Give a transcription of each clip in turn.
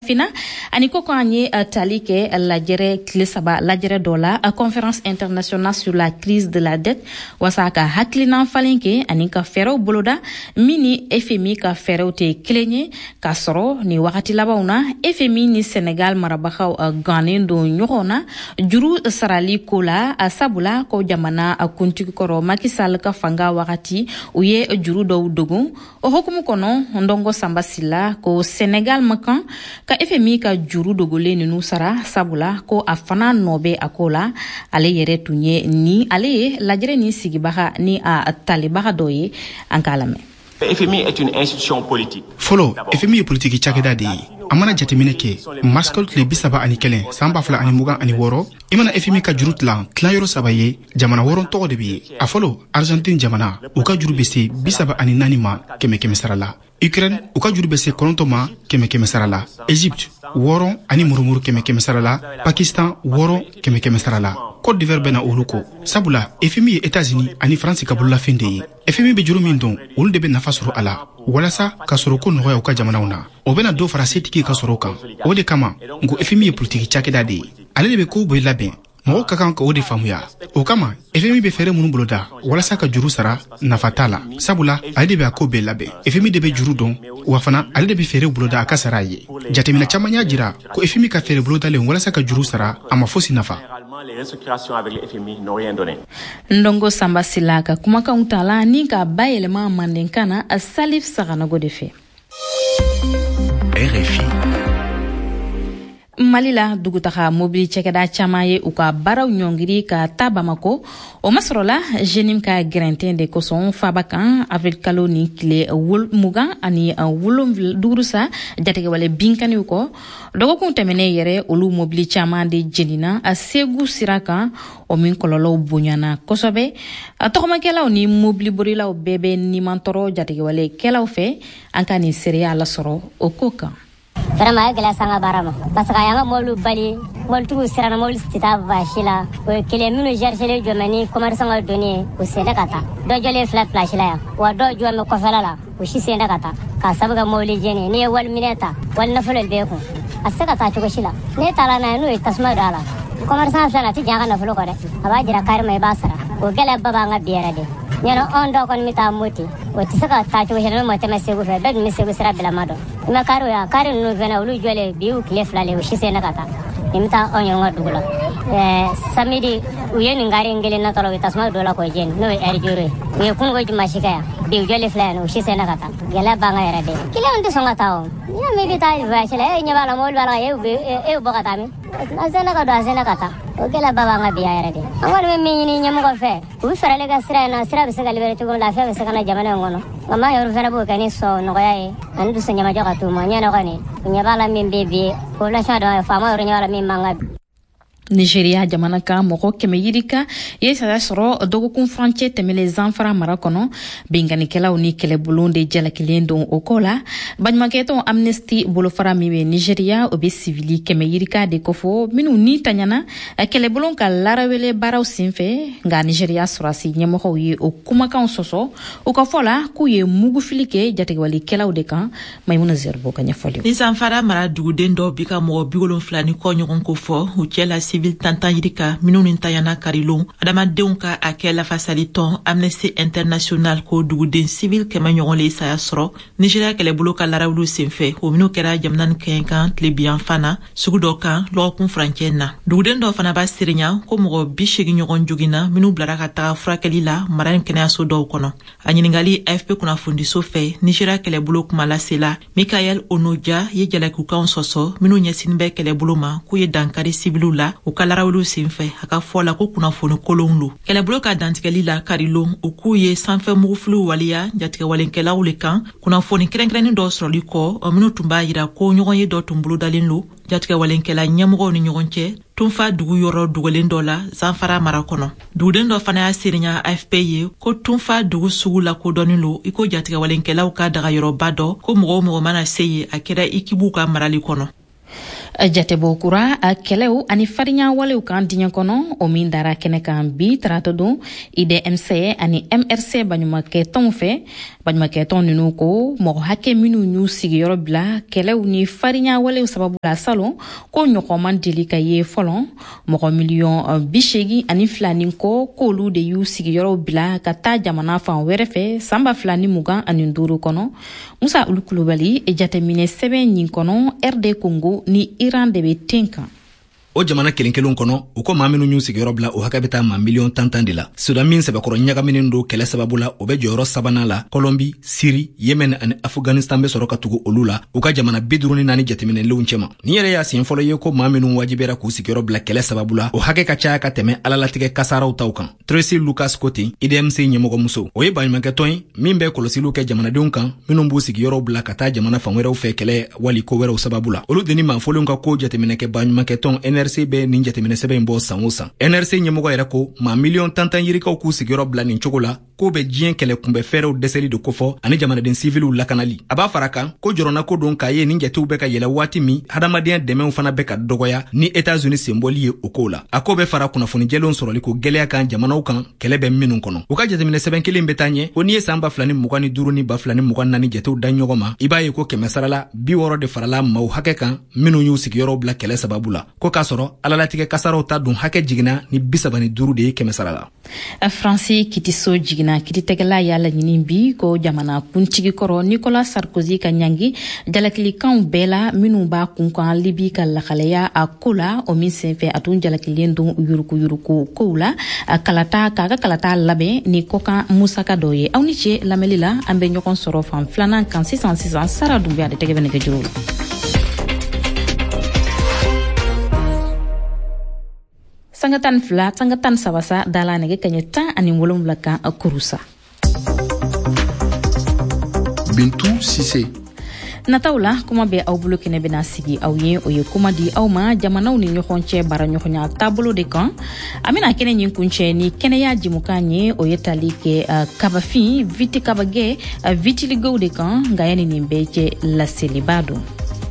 farafinna ani ko anye talike lajere klesaba lajere dola conférence internationale sur la crise de la dette wasaka haklina falinke ani ka fero boloda mini FMI ka fero te klenye ka soro ni wakati labauna FMI ni Senegal marabakhaw ganen do nyokona juru sarali kola sabula ko jamana kunti koro Macky Sall ka fanga wakati uye juru do dogun o hukumu kono ndongo Samba Silla ko Senegal makan ka FMI ka juru dogole ni nusara sabula ko afana nobe akola ale yere tunye ni ale lajere ni sigibaha ni a talibaha doye ankalame. FMI est une institution politique. Follow FMI politique chakeda di amana jatemine ke maskol le bisaba ani kelen samba fala ani mugan ani woro imana FMI ka juru tlan yoro sabaye jamana woron to de bi a follow Argentine jamana u ka juru bese bisaba ani nanima keme sarala Ukraine u ka juru bese kolontoma keme sarala Egypte woron ani murumuru keme sarala Pakistan woron keme sarala Côte d'Ivoire bena oluko sabula FMI États-Unis ani France ka bulla finde FMI be juru min don ul de be nafa soro ala walasa ka soro ko no ya ka jamana una o bena do fara setiki ka soro kan o de kama ngo FMI politique chakeda de ale be ko boy laben mo ka kan ko de famuya o kama FMI be fere munu boloda walasa ka juru sara nafatala sabula ale de be ko be laben FMI de be juru don wa fana ale de be fere boloda ka saraye jatemina chamanya jira ko FMI ka fere boloda le walasa ka juru sara ama fosi nafa. Les restructurations avec le FMI n'ont rien donné. Ndongo Samba Silaka kumaka utala ni ka bayelema mandenkana Salif Saranago defe. RFI Malila dugutaha mobili chekeda chamaye uka baraw nyongiri ka tabamako o masrola jenim ka grantin de koson fabakan avec kaloni kile wul mugan ani wulum durusa jatege wale binkani uko dogo kuntemene yere olu mobili chama de jenina asegu siraka o min kololo bunyana kosobe atokoma kela oni mobili borila o bebe ni mantoro jatege wale kela fe ankani seria la soro o koka vraiment gela sanga barama parce que yanga molu bali mol tu sirana mol stita vashila o kele minu jerchele jomani commerçant nga donné o senda kata do jole flat place la wa do jome ko felala o shi senda kata ka sabuga moli jeni ne wal mineta wal nafolo be ko asaka ta to shila ne tala na no tasma dala commerçant fela ti jaga nafolo ko de aba jira kar mai basara o gela baba nga biera de nyano ondo kon mita moti o tisaka ta to shila mo teme segu fe bed mi segu sira bila mado ma karo ya karo no vena ulu jole biu kile flale o shise na kata imita onyo ngadugula samedi uyeni ngari ngele na tolo tasma dola ko jen no erjure we kun go jimashika ya biu jole flale o shise na kata gela banga era de kile onde songa tawo ya me bita vashela nya bala mol bala e bogata mi azena ka do azena kata o gela baba nga biya era de angol me minni nyam go fe u farale ga sira be sagal bere to la fe be sagana jamana ngono mama yoru fera bo kani so no yae andu senya ma joga to ma nya no kani nya bala min bebe ko la shado fa ma yoru nya bala min manga Nigeria jamana ka moko keme yirika yesa soro dogo kun franche temele zanfara marakono bingani kela uni kele bulonde jala kilendo okola banymaketo amnesty bolofara miwe Nigeria obe civili keme yirika de kofo minu ni tanyana kele bulon ka larawele baraw sinfe nga Nigeria surasi nyamoko yi okuma kan soso okafola kuye mugu filike jatege wali kela odeka maimuna zerbo kanya folio ni zanfara mara dugudendo bika mo bigolon flani ko nyon ko fo ukela civil tantan yirika minunu ntayana karilon adama deunka akela fasaliton Amnesty International ko duguden civil kema nyon le saya soro Nigeria kele buloka larawlu senfe o minu kera jamnan kenkan tlebian fana sugudoka lo kun frankena duguden do fana ba sirinya ko mo bishigi nyon jugina minu blaraka ta frakelila maran kena so do kono anyiningali FP kuna fundi sofe Nigeria kele bulok malasela Michael Onoja ye jala ku kan soso minu nyesinbe kele buloma ku ye dankari civilula kalarawulu sinfe aka fola ko kuna fonu kolonlu kele bloka dantikeli la karilo oku ye sanfe muguflu walia jatike walenkela ulekan kuna foni krenkreni do sroli ko ominu tumba yira ko nyogon ye do tumbulu dalinlu jatike walenkela nyamugo ni nyogonche tumfa dugu yoro dugolen dola zanfara marakono duden do fana ya sirinya AFP ko tumfa dugu sugula ko donilo iko jatike walenkela ka daga yoro bado ko mugo mana seye akeda ikibuka marali kono Jatebo kura kɛlɛw ani farinya walew kan diɲɛ kɔnɔ o min dara kɛnɛ kan bi tarata don IDMC ani MRC baɲumankɛtɔnw fɛ baɲumankɛtɔn ninnu ko mɔgɔ hakɛ minnu y'u sigiyɔrɔ bila kɛlɛw ni farinya walew sababu la salon ko ɲɔgɔnman deli ka ye fɔlɔ mɔgɔ miliyɔn 82 nin kɔ k'olu de y'u sigiyɔrɔ bila ka taa jamana fan wɛrɛ fɛ san 2025 kɔnɔ Musa Ulu Kulubali jateminɛ sɛbɛn nin kɔnɔ RD Congo ni Iran de bɛ ten kan. O jamana kelenkelenw kɔnɔ u ko maa minnu y'u sigiyɔrɔ bila o hakɛ bɛ taa maa miliyɔn 10 de la. Sudan min sɛbɛkɔrɔ ɲagaminen don kɛlɛ sababu la o bɛ jɔyɔrɔ sabanan la. Colombie, Syrie, Yemen ani Afghanistan bɛ sɔrɔ ka tugu olu la u ka jamana 54 jateminɛlenw cɛma. Ni yɛrɛ y'a sen fɔlɔ ye ko maa minnu wajibera k'u sigiyɔrɔ bila kɛlɛ sababu la o hakɛ ka caya ka tɛmɛ alalatigɛ kasaraw taw kan. Tracy Lucas Cote, IDMC ɲɛmɔgɔmuso, o ye baɲumankɛtɔn ye min bɛ kɔlɔsiliw kɛ jamanadenw kan minnu b'u sigiyɔrɔw bila ka taa jamana fan wɛrɛw fɛ kɛlɛ wali ko wɛrɛw sababu la. Olu deni maafolenw ka ko jateminɛkɛ baɲumankɛtɔn NRC bɛ nin jateminɛ sɛbɛn in bɔ san o san. NRC ɲɛmɔgɔ yɛrɛ ko maa miliyɔn 10 yirikaw k'u sigiyɔrɔ bila nin cogo la k'o bɛ diɲɛ kɛlɛ kunbɛ fɛɛrɛw dɛsɛli de kofɔ ani jamanaden siviluw lakanali. A b'a fara kan ko jɔrɔna ko don k'a ye nin jatew bɛ ka yɛlɛ waati min hadamadenya dɛmɛw fana bɛ ka dɔgɔya ni États-Unis senbɔli ye o ko la. A ko bɛ fara kunnafoni jɛlenw sɔrɔli ko gɛlɛya kan jamanaw kan kɛlɛ bɛ minnu kɔnɔ. U ka jateminɛ sɛbɛn kelen bɛ taa ɲɛ ko n'i ye san 2025 ni 2024 jatew da ɲɔgɔn ma i b'a ye ko 100 60 de farala maaw hakɛ kan minnu y'u sigiyɔrɔ bila kɛlɛ sababu la ko k'a sɔrɔ alalatigɛ kasaraw ta dun hakɛ jiginna ni 35 de ye 100 la. Fransi Kitiso jiginna kiiritigɛla y'a laɲini bi ko jamana kuntigi kɔrɔ Nicolas Sarkozy ka ɲangi jalakilikanw bɛɛ la minnu b'a kun kan Libi ka lakalaya a ko la o min senfɛ a tun jalakilen don yuruku kow la k'a ka kalata labɛn ni kɔkan musaka dɔ ye. Aw ni ce lamɛnli la an bɛ ɲɔgɔn sɔrɔ fan filanan kan sisan Sara Dunbiya de tɛgɛ bɛ nɛgɛjuru la. Sangatan fila, sangatan sabasa dala nege kanya 10 ani 7 kan kurusa. Bintu Sise. Nataula kuma be aw bolo kene bena sigi aw ye o ye kuma di aw ma jamanaw ni ɲɔgɔn cɛ bara ɲɔgɔnya taabolo de kan amina kene ɲin kuncɛ ni kɛnɛya jimukan ye o ye tali kɛ kabafin viti kabagɛ vitiligow de kan nka yani nin bɛɛ cɛ laseliba don.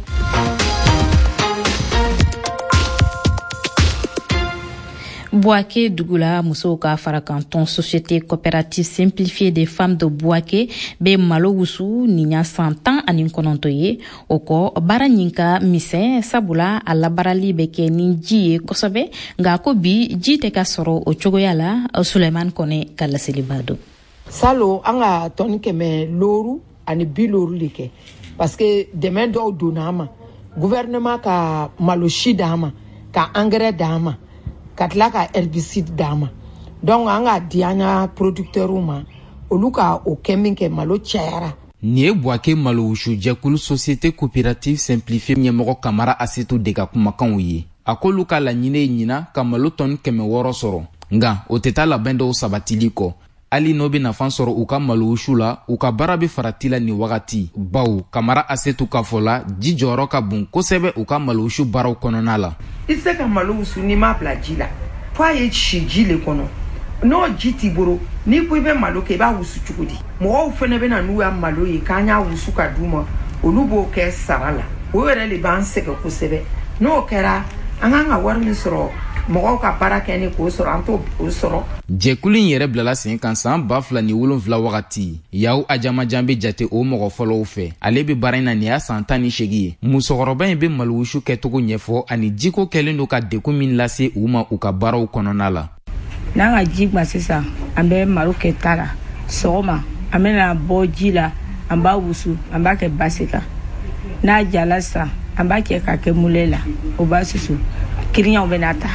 Bouaké Dougoula muso ka fara kanton société coopérative simplifiée des femmes de Bouaké be malo wusu ni ɲa 100 ani 9 ye o kɔ baara ɲin ka misɛn sabula a labarali bɛ kɛ ni ji ye kosɛbɛ nka ko bi ji tɛ ka sɔrɔ o cogoya la Suleiman Kone ka laseliba don. Salo an ka tɔni 100 loru ani 2 loru de kɛ parce que dɛmɛ dɔw donna an ma gouvernement ka malo si d'an ma ka engrais d'an ma ka tila ka herbicide d'a ma donc an ka di an ka producteurs ma olu ka o kɛ min kɛ malo cayara. Ni ye Bouaké malo wusu jɛkulu société coopérative simplifiée ɲɛmɔgɔ Kamara Asetu de ka kumakanw ye. A k'olu ka laɲini ye ɲina ka malo tɔni 600 sɔrɔ nka o tɛ taa labɛn dɔw sabatili kɔ. Ali n'o bɛ nafa sɔrɔ u ka malo wusu la u ka baara bɛ farati la nin wagati bawo Kamara Asetu ka fɔ la ji jɔyɔrɔ ka bon kosɛbɛ u ka malo wusu baaraw kɔnɔna la. I se ka malo wusu n'i ma bila ji la fo a ye si ji le kɔnɔ n'o ji t'i bolo n'i ko i bɛ malo kɛ i b'a wusu cogo di mɔgɔw fɛnɛ bɛ na n'u ya malo ye k'an y'a wusu ka d'u ma olu b'o kɛ sara la o yɛrɛ de b'an sɛgɛn kosɛbɛ n'o kɛra an kan ka wari min sɔrɔ mɔgɔw ka baara kɛ ni k'o sɔrɔ an t'o sɔrɔ. Jɛkulu in yɛrɛ bilala sen kan san 2007 wagati Yahu Ajamajan bɛ jate o mɔgɔ fɔlɔw fɛ ale bɛ baara in na nin y'a san 18 ye musokɔrɔba in bɛ malo wusu kɛcogo ɲɛfɔ ani jiko kɛlen don ka dekun min lase u ma u ka baaraw kɔnɔna la. N'an ka ji gba sisan an bɛ malo kɛ ta la sɔgɔma an bɛna bɔ ji la an b'a wusu an b'a kɛ basi kan n'a jala sisan an b'a kɛ ka kɛ mule la o b'a susu kiriyaw bɛ n'a ta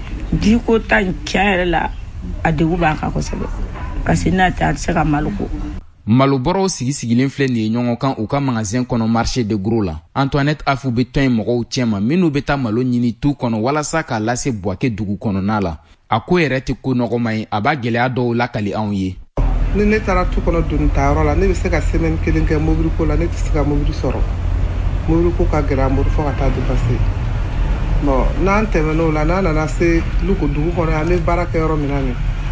jiko ta tiɲɛ yɛrɛ la a degun b'an kan kosɛbɛ parce que n'a tɛ a tɛ se ka malo ko. Malobɔrɔw sigilen filɛ nin ye ɲɔgɔn kan u ka magasin kɔnɔ marché de gros la. Antoinette Afu bɛ tɔn in mɔgɔw cɛma minnu bɛ taa malo ɲini tu kɔnɔ walasa k'a lase Bouaké dugu kɔnɔna la. A ko yɛrɛ tɛ ko nɔgɔma ye a b'a gɛlɛya dɔw lakali anw ye. Ni ne taara tu kɔnɔ doni tayɔrɔ la ne bɛ se ka semaine kelen kɛ mobili ko la ne tɛ se ka mobili sɔrɔ mobili ko ka gɛlɛn an bolo fo ka taa dépasser. Bon n'an tɛmɛn'o la n'an nana se Luko dugu kɔnɔ an bɛ baara kɛ yɔrɔ min na nin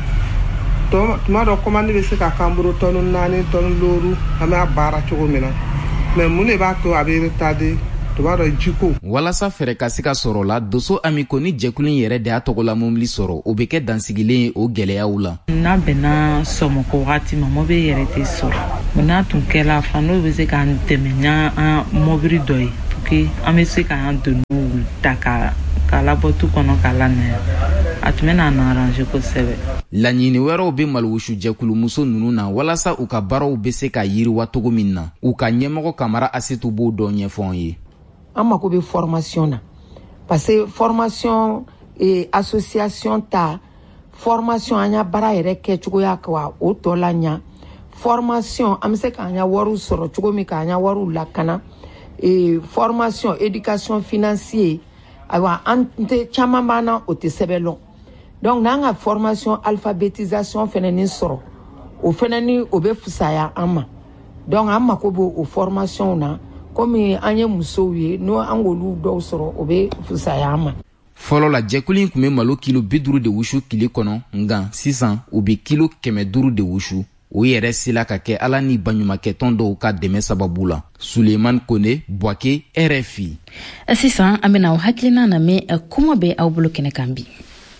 tuma dɔ commande bɛ se ka k'an bolo tɔni 4 tɔni 5 an b'a baara cogo min na mais mun de b'a to a bɛ retardé to b'a dɔn jiko walasa fɛrɛ ka se ka sɔrɔ la doso amiko ni jɛkulu yɛrɛ de y'a tɔgɔla mobili sɔrɔ o be kɛ dansigilen o gwɛlɛyaw la n'a bɛnna sɔmɔkɔ wagati ma mobili yɛrɛ tɛ sɔrɔ n'a tun kɛla fa n'o be se k'an dɛmɛ n'an mobili dɔ ye pour que an be se k'an donniw ta k'a labɔ tu kɔnɔ k'a lanaya a tun bɛna an arrange kosɛbɛ. laɲini wɛrɛw be maliwusu jɛkulumuso nunu na walasa u ka baaraw be se ka yiriwa togo min na u ka ɲɛmɔgɔ kamara asitu b'o dɔ ɲɛfɔ ye. An mako be formation na parce que formation et association ta formation an ya baara yɛrɛ kɛ cogoya ka o tɔ la ɲa formation an be se k'an ya wariw sɔrɔ cogo min k'an ya wariw lakana formation éducation financier ayiwa an tɛ caman b'an na o tɛ sɛbɛn lɔn donc n'an ka formation alphabétisation fɛnɛ ni sɔrɔ o fɛnɛ ni o be fusaya an ma donc an mako be o formation na komi an ye musow ye n'o an k'olu dɔw sɔrɔ o be fusaya an ma. fɔlɔ la jɛkulu in kun be malo kilo 50 de wusu tile kɔnɔ nka sisan u be kilo 500 de wusu o yɛrɛ sela ka kɛ ala ni baɲumakɛtɔn dɔw ka dɛmɛ sababu la. Suleiman Kone, Boake, RFI. Sisan an bena aw hakilina lamɛn kuma bɛ aw bolo kɛnɛ kan bi.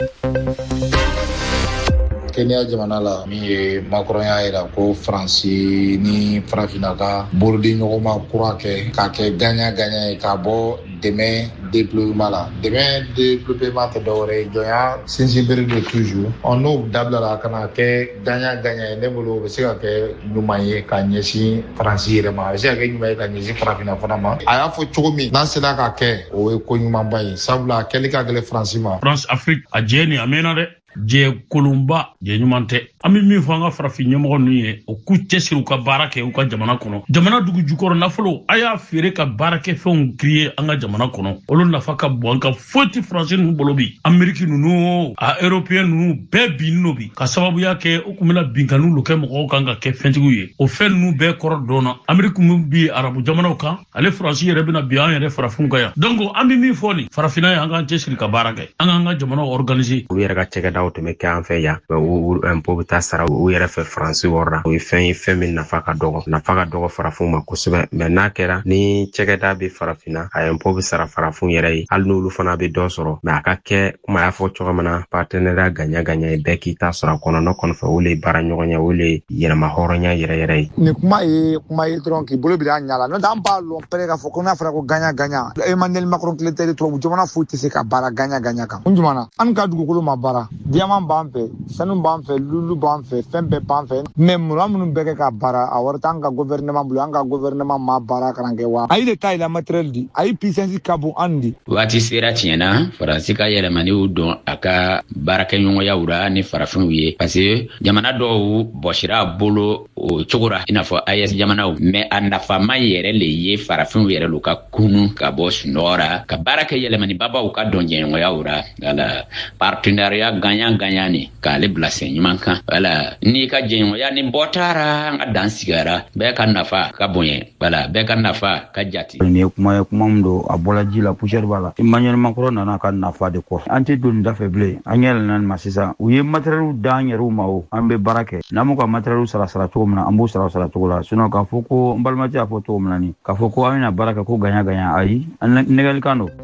Kenya jamana la min ye Macron y'a yira ko Faransi ni Farafina ka bolodi ɲɔgɔnma kura kɛ k'a kɛ gagnant ye k'a bɔ dɛmɛ développement la. Dɛmɛ développement tɛ dɔwɛrɛ ye jɔnya sinsinbere de toujours n'o dabilala ka na kɛ gagnant ye ne bolo o bɛ se ka kɛ ɲuman ye ka ɲɛsin Faransi yɛrɛ ma a bɛ se ka kɛ ɲuman ye ka ɲɛsin Farafina fana ma a y'a fɔ cogo min n'an sera ka kɛ o ye ko ɲumanba ye sabula kɛli ka gɛlɛn Faransi ma. France Afrique a jɛ ni a mɛnna dɛ. Jɛ kolonba jɛ ɲuman tɛ an bɛ min fɔ an ka farafin ɲɛmɔgɔ ninnu ye o k'u cɛsiri u ka baara kɛ u ka jamana kɔnɔ jamana dugu jukɔrɔ nafolo a y'a feere ka baara kɛ fɛnw créer an ka jamana kɔnɔ olu nafa ka bon an ka foyi tɛ Faransi ninnu bolo bi Amérique ninnu a Européen ninnu bɛɛ bin n'o bi ka sababuya kɛ u kun bɛna binkanniw kɛ mɔgɔw kan ka kɛ fɛntigiw ye o fɛn ninnu bɛɛ kɔrɔ dɔnna Amérique min bi arabu jamanaw kan ale Faransi yɛrɛ bɛna bin an yɛrɛ farafinw kan yan donc an bɛ min fɔ nin farafina ye an k'an cɛsiri ka baara kɛ an k'an ka jamanaw organiser u yɛrɛ ka cɛkɛdaw tun bɛ kɛ an fɛ yan u impôt bɛ taa sara u yɛrɛ fɛ Faransi wɔrɔ o ye fɛn min nafa ka dɔgɔ farafinw ma kosɛbɛ mais n'a kɛra ni cɛkɛda bɛ farafinna a impôt bɛ sara farafinw yɛrɛ ye hali n'olu fana bɛ dɔ sɔrɔ mais a ka kɛ kuma y'a fɔ cogo min na partenariat gagnant ye bɛɛ k'i ta sɔrɔ a kɔnɔ n'o kɔni fɛ o le baara ɲɔgɔn ye o le yɛlɛma hɔrɔnya yɛrɛ ye. Nin kuma ye dɔrɔn k'i bolo bila a ɲa la n'o tɛ an b'a lɔn pɛrɛ k'a fɔ ko n'a fɔra ko gagnant Emmanuel Macron tile tɛ tubabu jamana foyi tɛ se ka baara gagnant kan kun jumɛn na an ka dugukolo ma baara diamant b'an fɛ sanu b'an fɛ lulu b'an fɛ fɛn bɛɛ b'an fɛ mais mura minnu bɛɛ kɛ ka baara a wari t'an ka gouvernement bolo an ka gouvernement ma baara kalan kɛ wa a ye de ta yɛlɛ matériel di a ye puissance ka bon an di waati sera tiɲɛna Faransi ka yɛlɛmaniw don a ka baarakɛɲɔgɔnyaw ra ni farafinw ye parce que jamana dɔw bɔsira a bolo o cogo ra i n'a fɔ AES jamanaw mais a nafama yɛrɛ le ye farafinw yɛrɛ lu ka kunu ka bɔ sunɔgɔ ra ka baara kɛ yɛlɛmani babaw ka dɔn jɛɲɔgɔnyaw ra wala partenariat gagnant ni k'ale bila sen ɲuman kan wala n'i ka jɛɲɔgɔnya ni bɔ taara an ka dan sigara bɛɛ ka nafa ka bonya wala bɛɛ ka nafa ka jate. Nin ye kuma min don a bɔla ji la poussière b'a la Emmanuel Macron nana ka nafa de kɔ an tɛ don da fɛ bilen an yɛlɛna nin ma sisan u ye matériel d'an yɛrɛw ma o an bɛ baara kɛ n'an m'u ka matériel sara cogo min na an b'u sara cogo la sinon k'a fɔ ko n balimakɛ y'a fɔ cogo min na nin k'a fɔ ko an bɛna baara kɛ ko gagnant ayi an nɛgɛlikan don.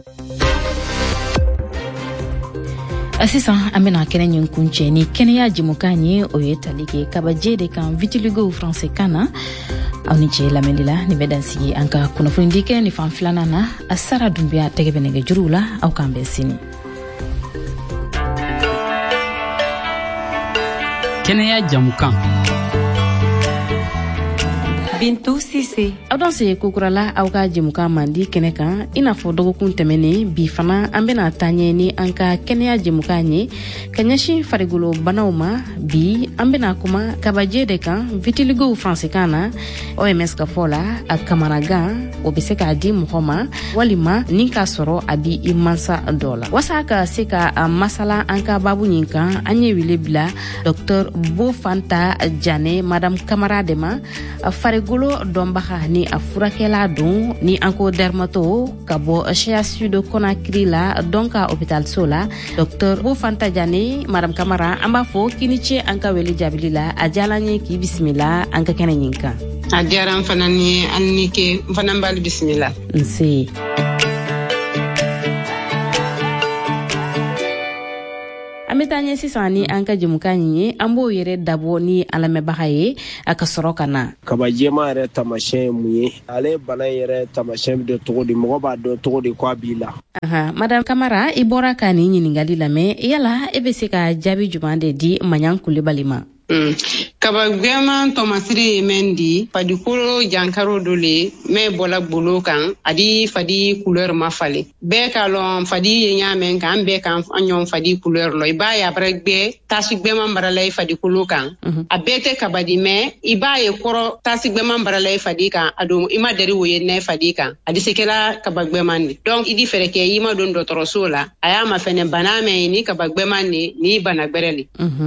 Sisan an bena kɛnɛ ɲin kuncɛ ni kɛnɛya jɛmukan ye o ye tali kɛ kabajɛ de kan vitiligo français kan na aw ni cɛ lamɛnni la ni bɛ dansigi an ka kunnafonidi kɛ ni fan filanan na a Sara Dunbiya tɛgɛ bɛ nɛgɛjuruw la aw k'an bɛn sini. Kɛnɛya jamukan Bintou Sise. Aw dan se kokurala aw ka jɛmukan mandi kɛnɛ kan i n'a fɔ dɔgɔkun tɛmɛnen bi fana an bena taa ɲɛ ni an ka kɛnɛya jɛmukan ye ka ɲɛsin farigolo banaw ma bi an bena kuma kabajɛ de kan vitiligo français kan na OMS ka fɔ la a kamanagan o be se k'a di mɔgɔ ma walima ni k'a sɔrɔ a di i mansa dɔ la wasa ka se ka masala an ka babu ɲin kan an ye wele bila Dr Bofanta Jane Madame Kamara de ma farigolo dɔnbaga ni a furakɛla don ni an ko dermato ka bɔ CHU de Conakry la donc ka hôpital so la Dr Bofanta Jane Madame Kamara an b'a fɔ k'i ni ce an ka wele jaabili la a diyala n ye k'i bisimila an ka kɛnɛ ɲin kan. A diyara n fana ni an ni ke n fana b'ali bisimila. Nse. tanya sisan ni an ka jɛmukan ye an b'o yɛrɛ dabɔ ni an lamɛnbaga ye a ka sɔrɔ ka na. Kaba jɛma yɛrɛ tamasiyɛn ye mun ye? Ale bana yɛrɛ tamasiyɛn bɛ dɔn cogo di? Mɔgɔ b'a dɔn cogo di k'a b'i la? Madame Kamara, i bɔra ka nin ɲininkali lamɛn, yala e bɛ se ka jaabi jumɛn de di Maɲan Kulibali ma? Kaba gwema tomasiri mendi fadikolo jankaro dole me bola bolo kan adi fadi couleur ma fale be kalon fadi yenya men kan be kan anyon fadi couleur lo iba ya bregbe tasu gwema mbarala fadikolo kan abete kabadi me iba ye koro tasu gwema mbarala fadi kan ado ima deri woye ne fadi kan adi sekela kaba gwema ni donc idi fereke ima don dotoro sola aya ma fene baname ni kaba gwema ni bana gbereli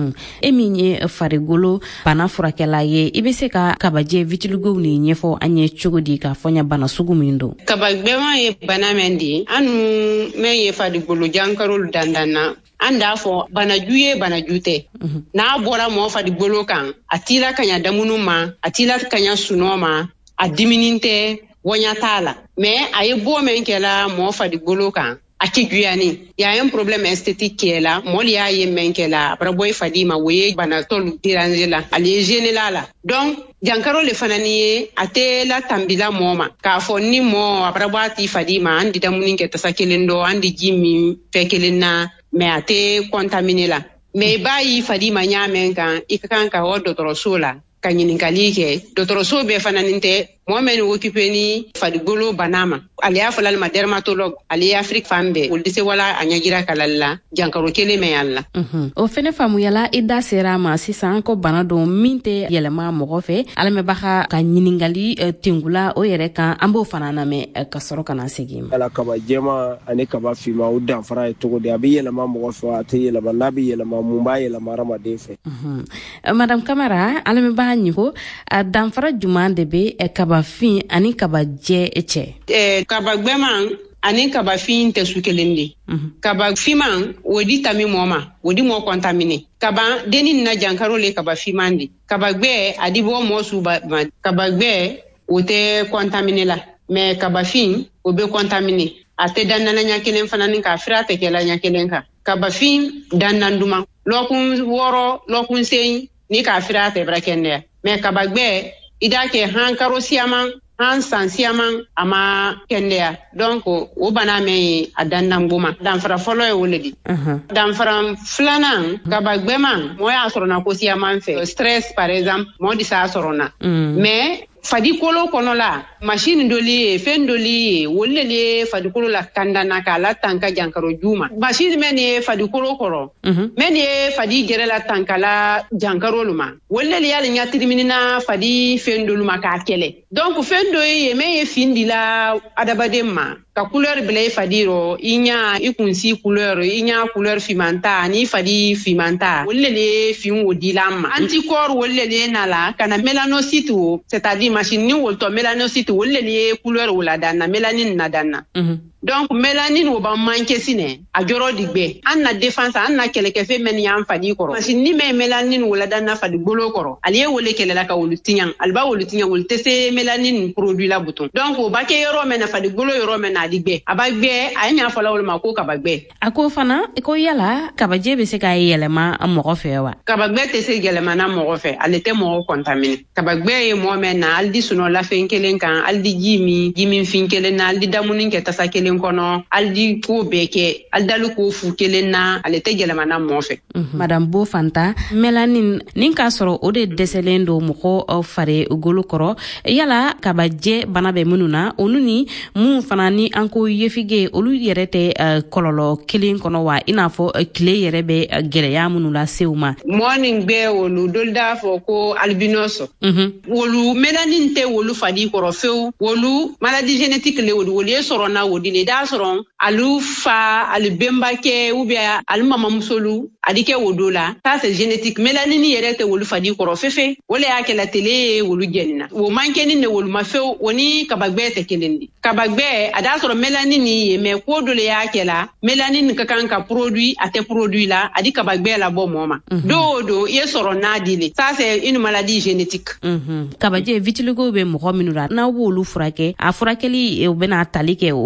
eminye farigolo bana furakɛla ye i bɛ se ka kabajɛ vitiligo ni ɲɛfɔ an ye cogo di ka fɔ ɲa bana sugu min don? Kabagbɛma ye bana min di anu men ye farigolo jankarolu dandanna an d'a fɔ banaju ye banaju tɛ n'a bɔra mɔgɔ farigolo kan a tila kaɲa damunu ma a tila kaɲa sunɔ ma a diminin tɛ wɔɲa t'a la mais a ye bɔ min kɛla mɔgɔ farigolo kan a tɛ juyani y'a un problème esthétique kɛla mɔli y'a ye min kɛla a bara bɔ i fadi ma o ye banatɔlu déranger la ale ye gêner la donc jankaro le fana ni ye a tɛ la tambila mɔɔ ma k'a fɔ ni mɔɔ a bara bɔ a t'i fadi ma an di damuni kɛ tasa kelen dɔ an di ji min fɛ kelen na mais a tɛ contaminer la mais i b'a y'i fadi ma ɲa min kan i ka kan ka hɔ dɔgɔtɔrɔso la ka ɲininkali kɛ dɔgɔtɔrɔso bɛɛ fana nin tɛ mɔgɔ min occupé ni farigolo bana ma ale y'a fɔla ma dermatologue ale ye Afrique fan bɛɛ olu tɛ se wala a ɲɛjira kalali la jankaro kelen mɛn yan la. O fɛnɛ faamuyala i da sera ma sisan ko bana don min tɛ yɛlɛma mɔgɔ fɛ alamɛbaga ka ɲininkali tengula o yɛrɛ kan an b'o fana lamɛn ka sɔrɔ ka na segin ma. Ala kaba jɛma ani kaba finma o danfara ye cogo di a bɛ yɛlɛma mɔgɔ fɛ a tɛ yɛlɛma n'a bɛ yɛlɛma mun b'a yɛlɛma hadamaden fɛ. Madame Kamara alamɛbaga ɲiko a danfara jumɛn de bɛ kaba fin ani kaba jɛ cɛ? Kaba gbɛman ani kaba fin tɛ su kelen de. Kaba fiman o di tami mɔɔ ma o di mɔɔ contaminer. Kaba deni na jankaro le kaba fiman de. Kaba gbɛ a di bɔ mɔɔ su ma. Kaba gbɛ o tɛ contaminer la mais kaba fin o bɛ contaminer. A tɛ danana ɲa kelen fana ni ka fira tɛ kɛla ɲa kelen kan. Kaba fin dannan duma lɔkun wɔɔrɔ lɔkun sen ni ka fira tɛ bara kɛnɛya mais kaba gbɛ i da kɛ han karo siyaman han san siyaman a ma kɛnɛya donc o bana min a dandan goma danfara fɔlɔ ye o le di danfara filanan kaba gbɛman mɔgɔ y'a sɔrɔ na ko siyaman fɛ stress par exemple mɔgɔ di s'a sɔrɔ na mais fadikolo kɔnɔ la machine doli ye fɛn doli ye olu le ye fadikolo la kandana k'a la tanka jankaro juma machine men ye fadikolo kɔrɔ men ye fadi gɛrɛ la tanka la jankaro lu ma olu le y'ale ɲatiriminina fadi fɛn dolu ma k'a kɛlɛ donc fɛn dɔ ye men ye fin di la adamaden ma ka couleur bila i fadi rɔ i ɲa i kunsi couleur i ɲa couleur fimanta ani fadi fimanta olu le ye fin o dila ma anticorps olu le ye na la kana mélanocyte o c'est-à-dire machine ni woltɔ mélanocyte olu le ye couleur o la danna mélanine na danna donc mélanine o b'an manqué sinɛ a jɔrɔ di gbɛ an na défense an na kɛlɛkɛfɛn mɛn y'an fadi kɔrɔ machine ni mɛ mélanine o la danna fadi bolo kɔrɔ ale ye wele kɛlɛla ka wolu tiɲɛ ale b'a wolu tiɲɛ wolu tɛ se mélanine produit la button donc o b'a kɛ yɔrɔ mɛn na fadi bolo yɔrɔ mɛn na a di gbɛ a b'a gbɛ a ye ɲa fɔla olu ma ko kaba gbɛ a ko fana ko yala kabajɛ bɛ se ka yɛlɛma mɔgɔ fɛ wa? Kaba gbɛ tɛ se yɛlɛmana mɔgɔ fɛ ale tɛ mɔgɔ contaminer kaba gbɛ ye mɔgɔ mɛn na ale di sunɔ lafɛn kelen kan ale di ji min fin kelen na ale di damuni kɛ tasa kelen kɔnɔ ale di ko bɛɛ kɛ ale dali ko fu kelen na ale tɛ yɛlɛmana mɔgɔ fɛ. Madame Bo Fanta mélanine nin k'a sɔrɔ o de dɛsɛlen don mɔgɔ fari golo kɔrɔ yala kabajɛ bana bɛ minnu na olu ni mun fana ni an ko yefige olu yɛrɛ tɛ kɔlɔlɔ kelen kɔnɔ wa i n'a fɔ tile yɛrɛ bɛ gɛlɛya minnu lase u ma? Mɔɔ nin bɛɛ olu dolu d'a fɔ ko albinos wolu mélanine tɛ wolu fadi kɔrɔ fewu wolu maladie génétique le wolu ye sɔrɔ na wodi le d'a sɔrɔ alu fa alu bembakɛ ou bien alu mamamusolu adi kɛ wodo la ça c'est génétique mélanine yɛrɛ tɛ wolu fadi kɔrɔ fefe o le y'a kɛ la tele ye wolu jɛnina o mankɛni ne wolu ma fewu o ni kabagbɛ tɛ kelen di kabagbɛ a d'a sɔrɔ mélanine ye mais ko dɔ le y'a kɛ la mélanine ka kan ka produit a tɛ produit la adi kabagbɛ la bɔ mɔɔ ma do o do i ye sɔrɔ n'a di le ça c'est une maladie génétique. Kabajɛ vitiligo bɛ mɔgɔ minnu la n'aw b'olu furakɛ a furakɛli u bɛna tali kɛ o tuma na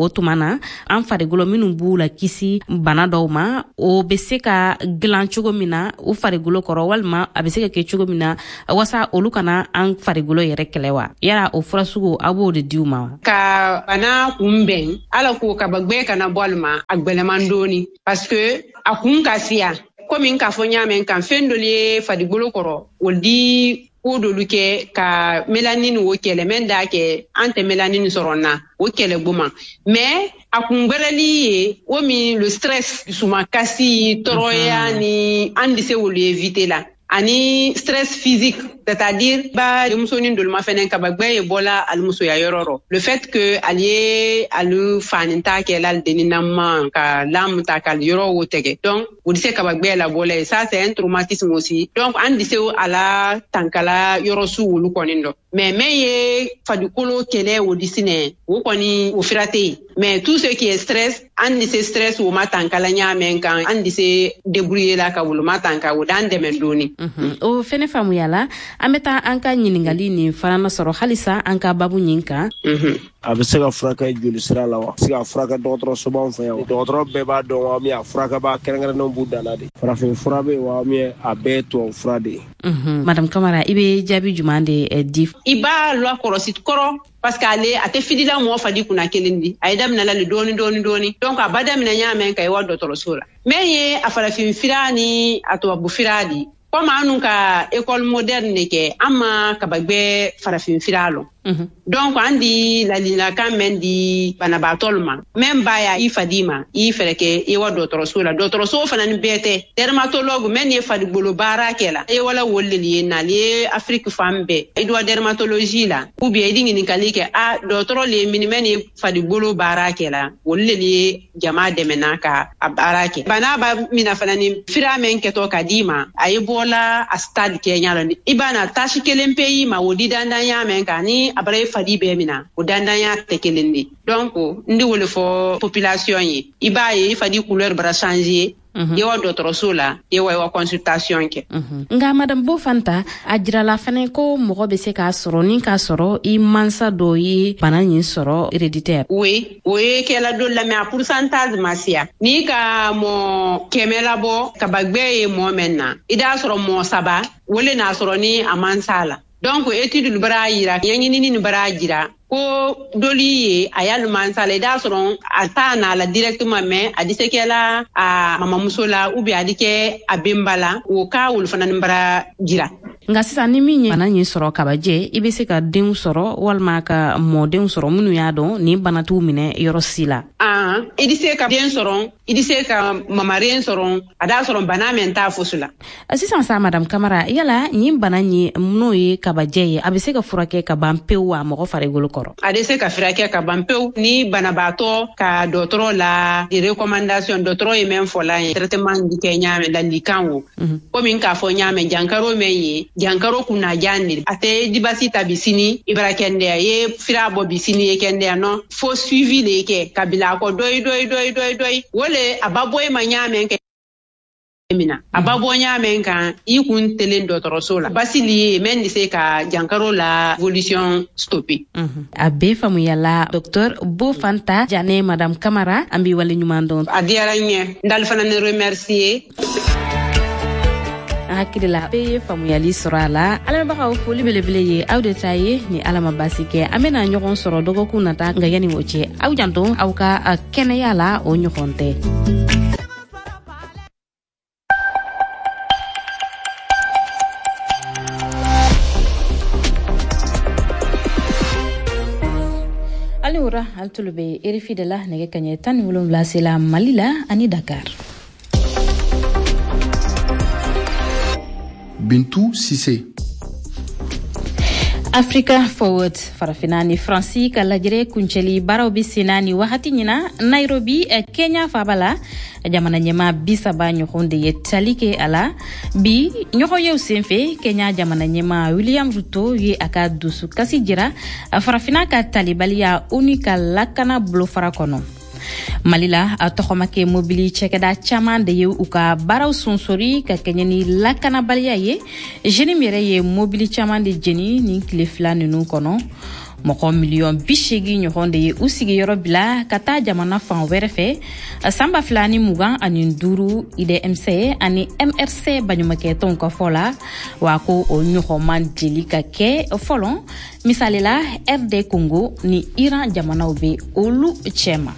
na an farigolo minnu b'u la kisi bana dɔw ma o bɛ se ka dilan cogo min na u farigolo kɔrɔ walima a bɛ se ka kɛ cogo min na wasa olu kana an farigolo yɛrɛ kɛlɛ wa yala o fura sugu a b'o de di u ma wa. Ka bana kunbɛn ala ko kabagbe kana bɔ ma a gbɛlɛman dɔɔni parce que a kun ka siya komi k'a fɔ ɲaamɛ kan fɛn dɔ ye farigolo kɔrɔ o di ko dolu kɛ ka melanine o kɛlɛ mɛn da kɛ an tɛ melanine sɔrɔ na o kɛlɛ goma mais a kun gbɛrɛli ye o min le stress suma kasi tɔrɔya ni an de se olu éviter la ani stress physique c'est-à-dire ba musonin dolma fenen kabagbe ye bola al musoya yororo le fait que allié alu faninta kelal deninama ka lam ta kal yoro wotege donc on dit kabagbe la bola ça c'est un traumatisme aussi donc on dit ala tankala yoro su wulu konindo mais ye fadukolo kele odisine wo koni o firate mais tout ce qui est stress on dit stress wo matankala nyamen kan on dit débrouiller la ka wulu matanka wo dan demendoni o fene famu yala ameta anka nyiningali ni farana soro halisa anka babu nyinka a bɛ se ka furakɛ joli sira la wa se ka furakɛ dɔgɔtɔrɔ sobanw fɛ yan dɔgɔtɔrɔ bɛɛ b'a dɔn wa min a furakɛ b'a kɛrɛnkɛrɛnnenw b'u dan na de farafin fura bɛ wa min a bɛɛ tubabu fura de madame Kamara i bɛ jaabi juman de di i b'a lɔ kɔrɔsi kɔrɔ parce que ale a tɛ fidila mɔgɔ fadi kunna kelen di a ye daminɛ la le dɔɔni donc a ba daminɛ ɲaamɛ ka ye wa dɔgɔtɔrɔso la mais ye a farafin fira ni a tubabu fira di comme anu ka école moderne ne ke amma kabagbe farafin firalo donc andi la lina kan men di banabatol ma même baya ifadima ifereke e wa dotoroso fana ni bete dermatologue men ye fadi bolo bara kela e wala wolleli na li Afrique fambe e do dermatologie la ou bien dingi ni kalike a dotoro le minimen e fadi bolo bara kela wolleli jama de menaka abarake bana ba mina fana ni firamen keto kadima ay bola a stade Kenya ni ibana tashi kelempe ma wodi dandanya men kani abare fadi be mina o dandanya tekelendi donc ndi wole fo population yi ibaye fadi couleur bra changer yewa dotoroso la yewa consultation ke nga madame Bofanta ajira la fane ko mogo be se ka soro ni ka soro i mansa do yi bana ni soro héréditaire oui ke la do la mais a pourcentage masia ni ka mo kemela bo ka bagbe e mo menna ida soro mo saba wole na soro ni amansala donc étude lu bara yira yanyini ni bara jira ko doli ye ayalu mansala da soron atana la directement mais adisekela a mama musola ubi adike abimbala o ka wul fana bara jira nga sisan ni min ye bana ɲi sɔrɔ kabaje i be se ka denw sɔrɔ walima ka mɔdenw sɔrɔ minnu y'a dɔn ni bana t'u minɛ yɔrɔ si la i di se ka den sɔrɔ i di se ka mamaren sɔrɔ a da sɔrɔ bana min t'a fosu la sisan sa madame Kamara yala ɲi bana ɲi n'o ye kabaje ye a be se ka furakɛ ka ban pewu wa mɔgɔ farigolo kɔrɔ a de se ka furakɛ ka ban pewu ni banabaatɔ ka dɔgɔtɔrɔ la de recommandation dɔgɔtɔrɔ ye min fɔla ye traitement di kɛ ɲaamɛ landikan wo komi k'a fɔ ɲaamɛ jankaro min ye jankaro kunna jandi ate dibasi ta bisini ibara kende ye fira bo bisini ye kende no fo suivi le ke kabila ko doy wole ababoy ma nyame ke mina ababo nyame kan ikun telen dotoroso la basili men dise ka jankaro la evolution stoppé abe famu yalla docteur Bofanta Jane madame Kamara ambi wali nyumando adiaranye ndal fana ne remercier hakilila be famuyali sɔrɔ a la alamɛbagaw foli belebele ye aw de ta ye ni alama basi kɛ an bena ɲɔgɔn sɔrɔ dɔgɔkun nata nka yani o cɛ aw janto aw ka kɛnɛya la o ɲɔgɔn tɛ aliwura altulu be RFI de la nɛgɛ kaɲɛ 17 sela Mali la ani Dakar. Bintou Sissé. Africa Forward farafina ni Fransi ka lajere kunceli baraw bi sinani wahati nyina Nairobi Kenya fabala jamana nyema bisaba nyokonde ye talike ala bi nyoko yew senfe Kenya jamana nyema William Ruto ye aka dusu kasi jira farafina ka talibaliya unika lakana blofara kono Malila a tɔgɔmake mobili cɛkɛda caman de ye u ka baaraw sonsori ka kɛɲɛ ni lakanabaliya ye jeni yɛrɛ ye mobili caman de jeni ni tile fila ninnu kɔnɔ mɔgɔ miliyɔn 80 ɲɔgɔn de ye u sigiyɔrɔ bila ka taa jamana fan wɛrɛ fɛ sanba 2025 IDMC ani MRC baɲumankɛtɔnw ka fɔ la wa ko o ɲɔgɔnman deli ka kɛ fɔlɔ misali la RD Congo ni Iran jamanaw be olu cɛma.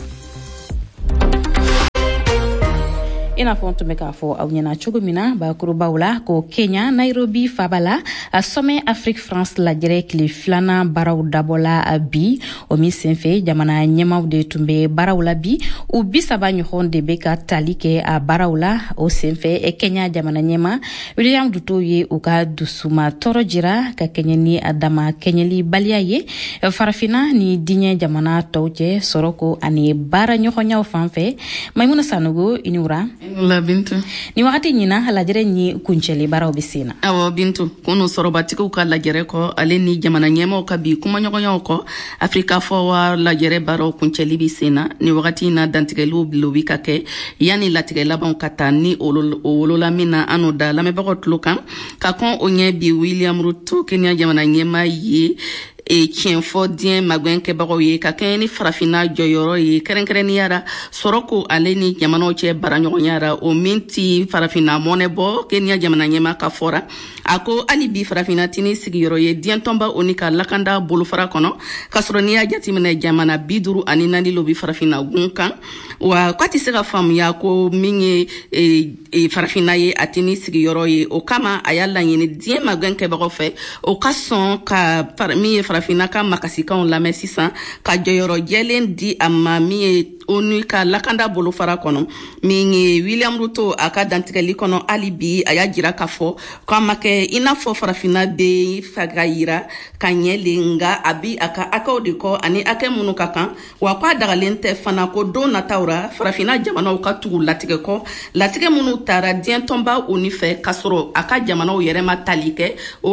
Ina fɔ tun bɛ k'a fɔ aw ɲɛna cogo min na bakurubaw la ko Kenya Nairobi Fabala a sommet Afrique France lajɛrɛ tile 2nan baaraw dabɔla bi o min senfɛ jamana ɲɛmaw de tun bɛ baaraw la bi u 30 ɲɔgɔn de bɛ ka tali kɛ a baaraw la o senfɛ Kenya jamana ɲɛma William Ruto ye u ka dusuma tɔɔrɔ jira ka kɛɲɛ ni a dama kɛɲɛli baliya ye farafina ni diɲɛ jamana tɔw cɛ sɔrɔko ani baara ɲɔgɔnyaw fanfɛ Maimuna Sanogo Inura la Bintu ni wagati ɲina lajɛrɛ ni kuncɛli baaraw bɛ sen na. Awɔ Bintu kunu sɔrɔbatigiw ka lajɛrɛ kɔ ale ni jamana ɲɛmaw ka bi kumaɲɔgɔnyaw kɔ Afrika fɔwa lajɛrɛ baaraw kuncɛli bɛ sen na ni wagati na dantigɛliw bilobi ka kɛ yanni latigɛ labanw ka taa ni o wolola min na an n'o da lamɛnbagaw tulo kan ka kɔn o ɲɛ bi William Ruto Kenya jamana ɲɛma ye tiɲɛ fɔ diɲɛ magwɛnkɛbagaw ye ka kɛɲɛ ni farafina jɔyɔrɔ ye kɛrɛnkɛrɛnniyara sɔrɔ ko ale ni jamanaw cɛ baraɲɔgɔnyara o min ti farafina mɔnɛ bɔ Kenya jamana ɲɛma ka fɔra a ko hali bi farafina tini sigiyɔrɔ ye diɲɛ tɔnba o ni ka lakanda bolofara kɔnɔ ka sɔrɔ n'i y'a jateminɛ jamana 54 lo bi farafina gun kan wa k'a tɛ se ka faamuya ko min ye farafina ye a tini sigiyɔrɔ ye o kama a y'a laɲini diɲɛ magwɛnkɛbagaw fɛ o ka sɔn ka min ye farafina ka makasikanw lamɛn sisan ka jɔyɔrɔ jɛlen di a ma min ye ONU ka lakanda bolofara kɔnɔ min ye William Ruto a ka dantigɛli kɔnɔ hali bi a y'a jira k'a fɔ k'a ma kɛ i n'a fɔ farafina bɛ fɛ ka yira ka ɲɛlen nka a bi a ka hakɛw de kɔ ani hakɛ minnu ka kan wa k'a dagalen tɛ fana ko don nataw ra farafina jamanaw ka tugu latigɛ kɔ latigɛ minnu taara diɲɛ tɔnba ONU fɛ ka sɔrɔ a ka jamanaw yɛrɛ ma tali kɛ o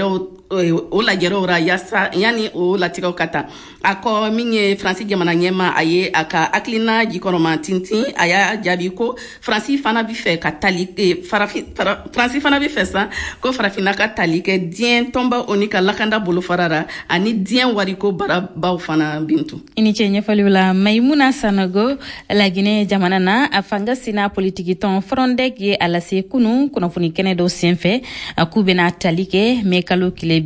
lajɛrɛw ra yasa yani o latigɛw ka taa a kɔ min ye Faransi jamana ɲɛma a ye a ka hakilina jikɔrɔma tintin a y'a jaabi ko Faransi fana bɛ fɛ ka tali Faransi fana bɛ fɛ sa ko farafina ka tali kɛ diɲɛ tɔnba ONU ka lakanda bolofara ra ani diɲɛ wariko barabaw fana Bintu. I ni ce ɲɛfɔliw la Maimuna Sanogo Laginɛ jamana na a fanga sina politiki tɔn Frondec ye a lase kunu kunnafoni kɛnɛ dɔw senfɛ a k'u bɛna tali kɛ mɛ kalo tile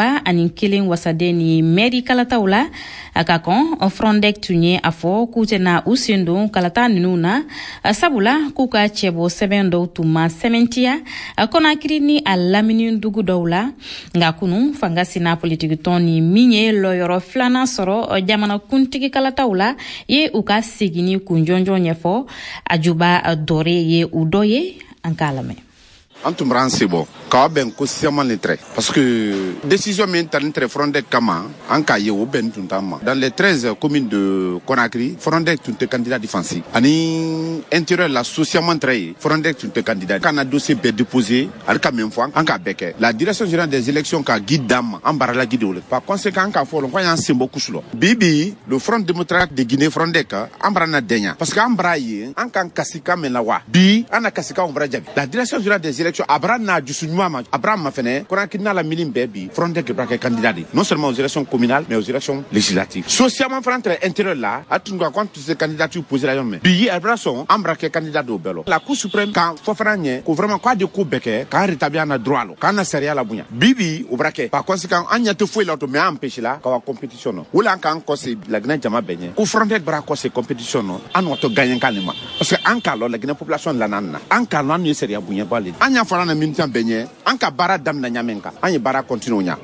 31 wasaden ni mairie kalataw la a ka kɔn Frondec tun ye a fɔ k'u tɛna u sen don kalata ninnu na sabula k'u ka cɛbɔ sɛbɛn dɔw tun ma sɛmɛntiya Konakiri ni a lamini dugu dɔw la nka kunu fanga sina politiki tɔn ni min ye lɔyɔrɔ 2nan sɔrɔ jamana kuntigi kalataw la ye u ka segini kunjɔnjɔn ɲɛfɔ Ajuba Dore ye u dɔ ye an k'a lamɛn. An tun b'an se bɔ k'a bɛn ko siaman le trait parce que décision min talen tɛ Frondec kama an k'a ye o bɛn tun t'an ma dans les 13 communes de Conakry Frondec tun tɛ candidat défensif ani intérieur la socialement trait Frondec tun tɛ candidat kana dossier bɛɛ déposé ali ka min fɔ an k'a bɛɛ kɛ la direction générale des élections ka guide d'an ma an baarala guide o le par conséquent an k'a fɔ ko an y'an sen bɔ kusu lɔ bibi le Front démocratique de Guinée Frondec an barana dɛɲa parce que an bara ye an kan kasi kan min la wa bi an na kasi kan bara jabi la direction générale des élections abra na jusu ɲuman ma abra ma fɛnɛ Conakry n'a la mini bɛɛ bi Frondec bra kɛ candidat de non seulement aux élections communales mais aux élections législatives socialement fana tɛ intérieur la a tun ka quand ces candidatures posées la yɔrɔ mɛ bi abra sɔn an bra kɛ candidat dɔw bɛɛ lɔ la cour suprême kan fɔ fana ɲɛ ko vraiment k'a de ko bɛɛ kɛ k'an rétablir an na droit lɔ k'an na sariya la bonya bibi o bra kɛ par conséquent an ɲɛ tɛ foyi la to mais an empêché la ka wa compétition nɔ o la an k'an kɔse Laginɛ jama bɛɛ ɲɛ ko Frondec bra kɔse compétition nɔ an n'o to gagner kan ma parce que an k'a lɔ Laginɛ population la nan na an k'a lɔ an ye sariya bonya ba le an y'a fɔ an na militant bɛɛ ɲɛ an ka baara daminɛ ɲamen kan an ye baara continue ɲa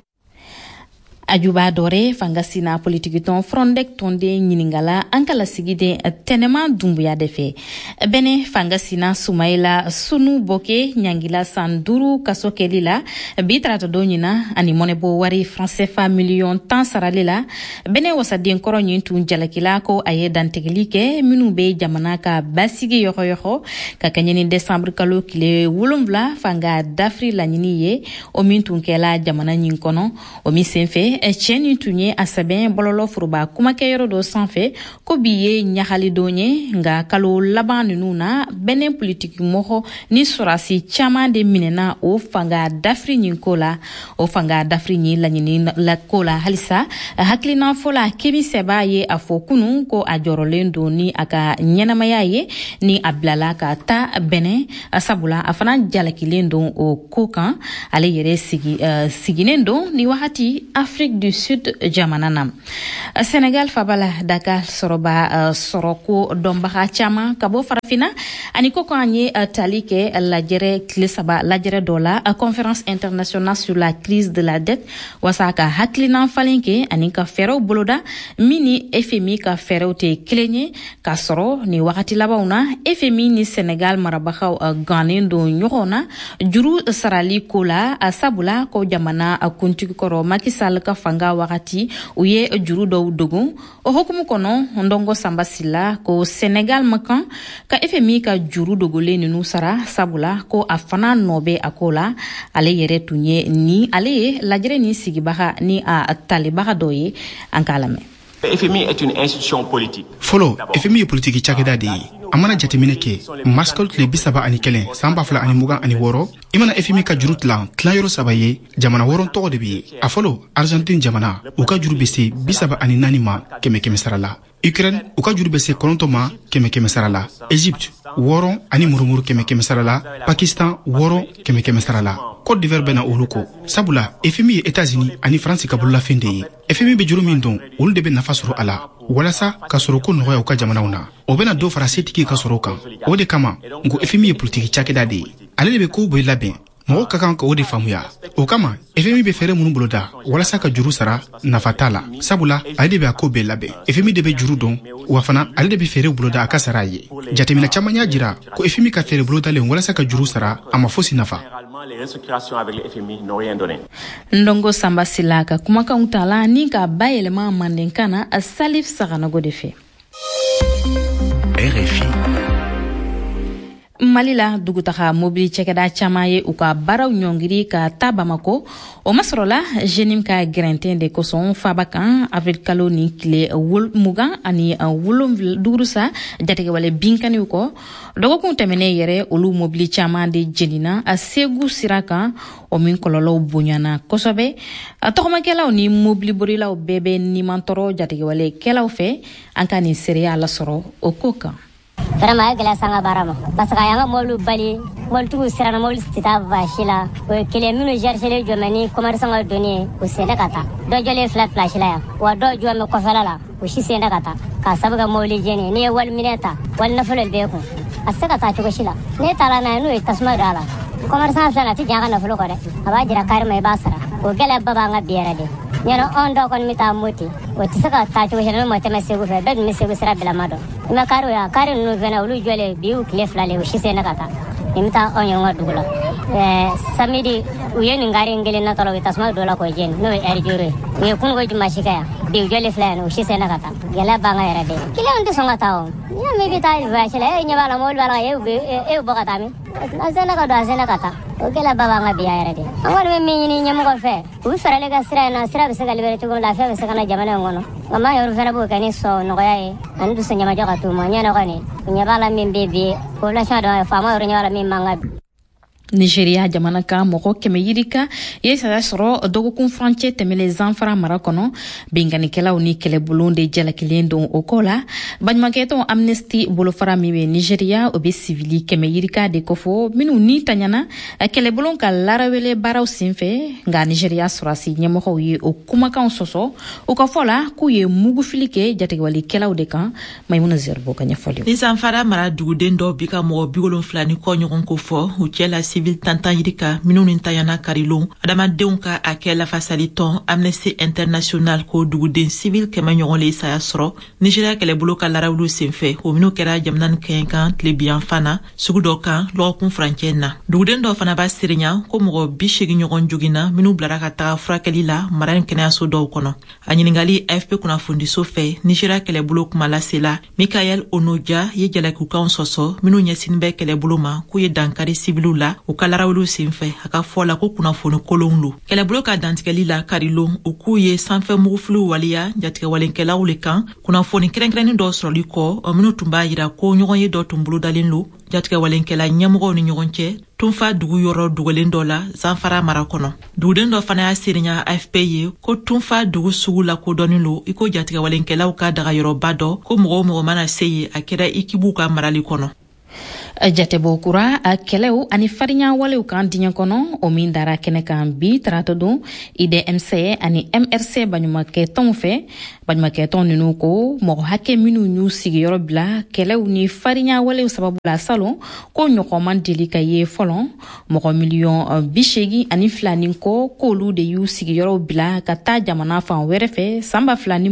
Ajuba Dore fanga sina politiki tɔn Frondec tɔnde ɲiningala an ka lasigiden tɛnɛma dumbuya de fɛ bɛnɛ fanga sina Sumaila Sunu Boke ɲangila san 5 kaso kɛli la bi tarata don ɲina ani mɔnɛbɔ wari franc CFA million 10 sarali la bɛnɛ wasaden kɔrɔ ɲin tun jalakila ko a ye dantigɛli kɛ minnu bɛ jamana ka basigi yɔgɔyɔgɔ ka kɛɲɛ ni décembre kalo tile 7 fanga dafri laɲini ye o min tun kɛla jamana ɲin kɔnɔ o min senfɛ cɛni tun ye a sɛbɛn bɔlɔlɔ furuba kumakɛyɔrɔ dɔ sanfɛ ko bi ye ɲagali don ye nga kalo laban ninu na bɛnɛ politiki mɔgɔ ni sɔrasi caaman de minɛna o fanga dafiri ɲin ko la o fanga dafiri ɲin laɲini la ko la halisa hakilina fɔla kemi sɛba ye a fɔ kunu ko a jɔrɔlen don ni a ka ɲɛnamaya ye ni a bilala ka ta bɛnɛ sabula a fana jalakilen don o ko kan ale yɛrɛ siginen don ni wagati Afrique du Sud jamana na Senegal fabala Dakar sɔrɔba sɔrɔko dɔnbaga caman ka bɔ farafina ani ko kan ye tali kɛ lajɛrɛ tile saba lajɛrɛ dɔ la conférence internationale sur la crise de la dette wasa ka hakilina falen kɛ ani ka fɛɛrɛw boloda min ni FMI ka fɛɛrɛw tɛ kelen ye ka sɔrɔ ni wagati labanw na FMI ni Senegal marabagaw gannen don ɲɔgɔn na juru sarali ko la sabula ko jamana kuntigi kɔrɔ Macky Sall ka fanga wagati u ye juru dɔw dogun o hukumu kɔnɔ Ndongo Samba Sila ko Senegal makan ka FMI ka juru dogolen ninu sara sabula ko a fana nɔ bɛ a ko la ale yɛrɛ tun ye ni ale ye lajɛrɛ ni sigibaga ni a talibaga dɔ ye an k'a lamɛn. FMI est une institution politique. Folo, FMI ye politiki cakɛda de ye. A mana jateminɛ kɛ maskɔl tile 31 san 2026 i mana FMI ka juru tilayɔrɔ 3 ye jamana 8 tɔgɔ de bɛ ye. A fɔlɔ Argentine jamana u ka juru bɛ se 34 ma 100 sara la. Ukraine u ka juru bɛ se 9 ma 100 sara la. Egypte 6 ani murumuru 100 sara la. Pakistan 6 100 sara la. Côte d'Ivoire bɛna olu ko sabula FMI ye États-Unis ani France ka bololafɛn de ye. FMI bɛ juru min don olu de bɛ nafa sɔrɔ a la walasa ka sɔrɔ ko nɔgɔya u ka jamanaw na o bɛna dɔ fara setigi ka sɔrɔ kan o de kama ngo FMI ye politiki cakɛda de ye ale de bɛ kow bɛɛ labɛn mɔgɔw ka kan ka o de faamuya o kama FMI bɛ fɛɛrɛ minnu boloda walasa ka juru sara nafa t'a la sabula ale de bɛ a ko bɛɛ labɛn FMI de bɛ juru dɔn wa fana ale de bɛ fɛɛrɛ boloda a ka sara a ye jateminɛ caman y'a jira ko FMI ka fɛɛrɛ bolodalen walasa ka juru sara a ma fosi nafa. Les restructurations avec le FMI n'ont rien donné. Ndongo Samba Sila ka kumakanw tala ni ka bayɛlɛma Mandenkan na Salif Saganago de fɛ. RFI Mali la dugutaga mobili cɛkɛda caman ye u ka baaraw ɲɔngiri ka ta Bamako o masɔrɔla jenim ka gɛrɛntɛn de kosɔn faba kan avril kalo ni tile 20 ani 7 sa jatigɛwale binkaniw kɔ dɔgɔkun tɛmɛnen yɛrɛ olu mobili caman de jenina a segu sira kan o min kɔlɔlɔw bonyana kosɛbɛ a tɔgɔmakɛlaw ni mobili borilaw bɛɛ bɛ nimantɔrɔ jatigɛwale kɛlaw fɛ an ka nin seereya lasɔrɔ o ko kan. Vraiment gɛlɛya sanga baara ma parce que a y'an ka mɔbiliw bali mɔbilitigiw siranna mɔbili tɛ taa vasi la o ye kelen minnu cherchelen jɔmɛ ni commerçant ka donni ye o senda ka taa dɔ jɔlen filɛ place la yan wa dɔ jɔmɛ kɔfɛla la o si senda ka taa k'a sabu kɛ mɔbili jɛni n'i ye wali minɛ ta wali nafolo b'e kun a tɛ se ka taa cogo si la n'e taara n'a ye n'o ye tasuma don a la commerçant filɛ na a tɛ jɛn a ka nafolo kɔ dɛ a b'a jira carrément i b'a sara o gɛlɛya ba b'an ka bi yɛrɛ de ɲɛna anw dɔw kɔni bɛ taa moti o tɛ se ka taa cogo si la n'o ma tɛmɛ segu fɛ bɛɛ dun bɛ segu sira bilama dɔn i ma kari o ya kari ninnu fɛnɛ olu jɔlen bi u tile 2 le o si senda ka taa i bɛ taa anw yɛrɛ ka dugu la samedi u ye nin gari in kelen natɔ la u ye tasuma don la k'o jeni n'o ye heure joro ye u ye kununko jumasi kɛ yan bi u jɔlen filɛ yan o si senda ka taa gɛlɛya b'an ka yɛrɛ de kiliyanw tɛ sɔn ka taa o n'i y'a mɛn i bɛ taa voyage la e ɲɛ b'a la mobili b'a la e y'u bɔ ka taa min a senda ka don a senda ka taa o gɛlɛya ba b'an ka bi yɛrɛ de an kɔni bɛ min ɲini ɲɛmɔgɔ fɛ u bɛ fɛɛrɛ ka sira in na sira bɛ se ka libéré cogo min lafiya bɛ se ka na jamana in kɔnɔ nka maa yɔrɔ fɛnɛ b'o kɛ ni sɔn nɔgɔya ye ani dusu ɲamajɔ ka t'u ma ɲɛna kɔni u ɲɛ b'a la min bɛ bi population dɔ faama yɔrɔ ɲɛ b'a la min man ka bi. Nigeria jamana ka mɔgɔ 100 yirika ye saya sɔrɔ dɔgɔkun furancɛ tɛmɛlen Zamfara mara kɔnɔ binganikɛlaw ni kɛlɛbolo de jalakilen don o ko la baɲumankɛtɔn Amnesty bolofara min bɛ Nigeria o bɛ civili 100 yirika de kofɔ minnu ni taɲana kɛlɛbolo ka larawele baaraw senfɛ nka Nigeria sɔrɔsi ɲɛmɔgɔw ye o kumakanw sɔsɔ o ka fɔ la k'u ye mugufili kɛ jatigɛwalikɛlaw de kan Maimuna Zerbo ka ɲɛfɔli. Ni Zamfara mara duguden dɔ bi ka mɔgɔ 70 ni kɔ ɲɔgɔn ko fɔ u cɛ la civil tantan yirika minnu ni tayana karilon adamadenw ka a kɛ lafasali tɔn Amnesty International ko duguden civil 100 ɲɔgɔn le saya sɔrɔ Nigeria kɛlɛbolo ka larawulu senfɛ o minnu kɛra jamana ni kɛɲɛ kan tile biyan fana sugu dɔ kan lɔgɔkun furancɛ na duguden dɔ fana b'a sirinya ko mɔgɔ 80 ɲɔgɔn jogina minnu bilara ka taga furakɛli la mara ni kɛnɛyaso dɔw kɔnɔ a ɲiningali AFP kunnafonidiso fɛ Nigeria kɛlɛbolo kuma lasela Mikael Onoja ye jalakikanw sɔsɔ minnu ɲɛsinin bɛ kɛlɛbolo ma k'u ye dankari civiliw la u ka larawuliw senfɛ a ka fɔ la ko kunnafoni kolonw lo kɛlɛbolo ka dantigɛli la karilon u k'u ye sanfɛ mugufiliw waliya jatigɛwalenkɛlaw le kan kunnafoni kɛrɛnkɛrɛnnin dɔ sɔrɔli kɔ minnu tun b'a yira ko ɲɔgɔn ye dɔ tun bolodalen lo jatigɛwalenkɛla ɲɛmɔgɔw ni ɲɔgɔn cɛ tunfa dugu yɔrɔ dogolen dɔ la zanfara mara kɔnɔ duguden dɔ fana y'a seriɲa afp ye ko tunfa dugu sugu la kodɔnnin lo i ko jatigɛwalenkɛlaw ka dagayɔrɔba dɔ ko mɔgɔ o mɔgɔ mana se ye a kɛra ikibuw ka marali kɔnɔ jatebo kura a kɛlɛw ani farinya walew kan diɲɛ kɔnɔ o min dara kɛnɛ kan bi tarata don IDMC ani MRC baɲumankɛtɔnw fɛ baɲumankɛtɔn ninnu ko mɔgɔ hakɛ minnu y'u sigiyɔrɔ bila kɛlɛw ni farinya walew sababu la salon ko ɲɔgɔnman deli ka ye fɔlɔ mɔgɔ miliyɔn 82 nin kɔ k'olu de y'u sigiyɔrɔ bila ka taa jamana fan wɛrɛ fɛ san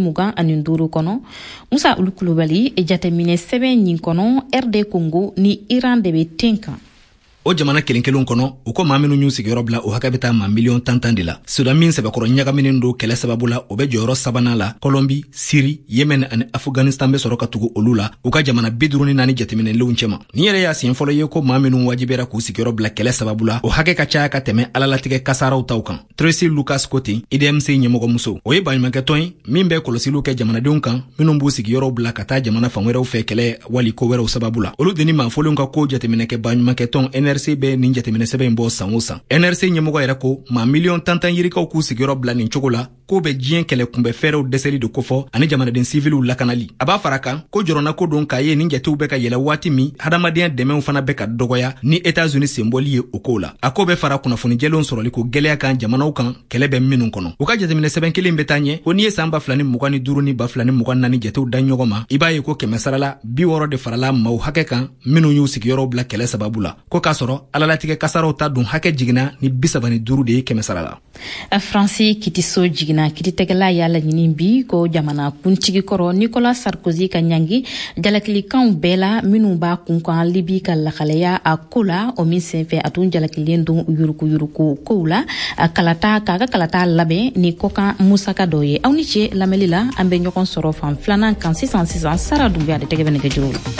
2025 kɔnɔ Musa Ulu Kulubali jateminɛ sɛbɛn nin kɔnɔ RD Congo ni Iran de bɛ ten kan. O jamana kelenkelenw kɔnɔ u ko maa minnu y'u sigiyɔrɔ bila o hakɛ bɛ taa maa miliyɔn 10 de la Sudan min sɛbɛkɔrɔ ɲagaminen don kɛlɛ sababu la o bɛ jɔyɔrɔ sabanan la Kolombi, Siri, Yemen ani Afghanistan bɛ sɔrɔ ka tugu olu la u ka jamana 54 jateminɛlenw cɛma ni yɛrɛ y'a siɲɛ fɔlɔ ye ko maa minnu wajibera k'u sigiyɔrɔ bila kɛlɛ sababu la o hakɛ ka caya ka tɛmɛ alalatigɛ kasaraw taw kan Tracy Lucas Cote IDMC ɲɛmɔgɔmuso o ye baɲumankɛtɔn ye min bɛ kɔlɔsiliw kɛ jamanadenw kan minnu b'u sigiyɔrɔw bila ka taa jamana fan wɛrɛw fɛ kɛlɛ wali ko wɛrɛw sababu la olu de ni maafolenw ka ko jateminɛkɛ baɲumankɛtɔn NRC bɛ nin jateminɛ sɛbɛn in bɔ san o san NRC ɲɛmɔgɔ yɛrɛ ko maa miliyɔn 10 yirikaw k'u sigiyɔrɔ bila nin cogo la ko bɛ diɲɛ kɛlɛ kunbɛ fɛrɛw dɛsɛli de kofɔ ani jamanaden siviluw lakanali a b'a fara kan ko jɔrɔna ko don k'a ye nin jatew bɛ ka yɛlɛ waati min hadamadenya dɛmɛw fana bɛ ka dɔgɔya ni Etats-Unis senbɔli ye o ko la a ko bɛ fara kunnafoni jɛlenw sɔrɔli ko gɛlɛya kan jamanaw kan kɛlɛ bɛ minnu kɔnɔ u ka jateminɛ sɛbɛn kelen bɛ taa ɲɛ ko n'i ye san 2025 ni 2024 jatew da ɲɔgɔn ma i b'a ye ko 100 60 de farala maaw hakɛ kan minnu y'u sigiyɔrɔ bila kɛlɛ sababu la ko k'a sɔrɔ alalatigɛ kasaraw ta dun hakɛ jiginna ni 75 de ye 100 la Fransi Kitiso jigina kititegela ya la ɲini bi ko jamana kuntigi kɔrɔ Nicolas Sarkozy ka ɲangi jalakilikanw bɛɛ la minnu b'a kunkan Libi ka lakalaya a ko la o min senfɛ a tun jalakilen don yuruku kow la k'a ka kalata labɛn ni kɔkan musaka dɔ ye aw ni ce lamɛnli la an bɛ ɲɔgɔn sɔrɔ fan filanan kan sisan Sara Dunbiya de tɛgɛ bɛ nɛgɛjuru la.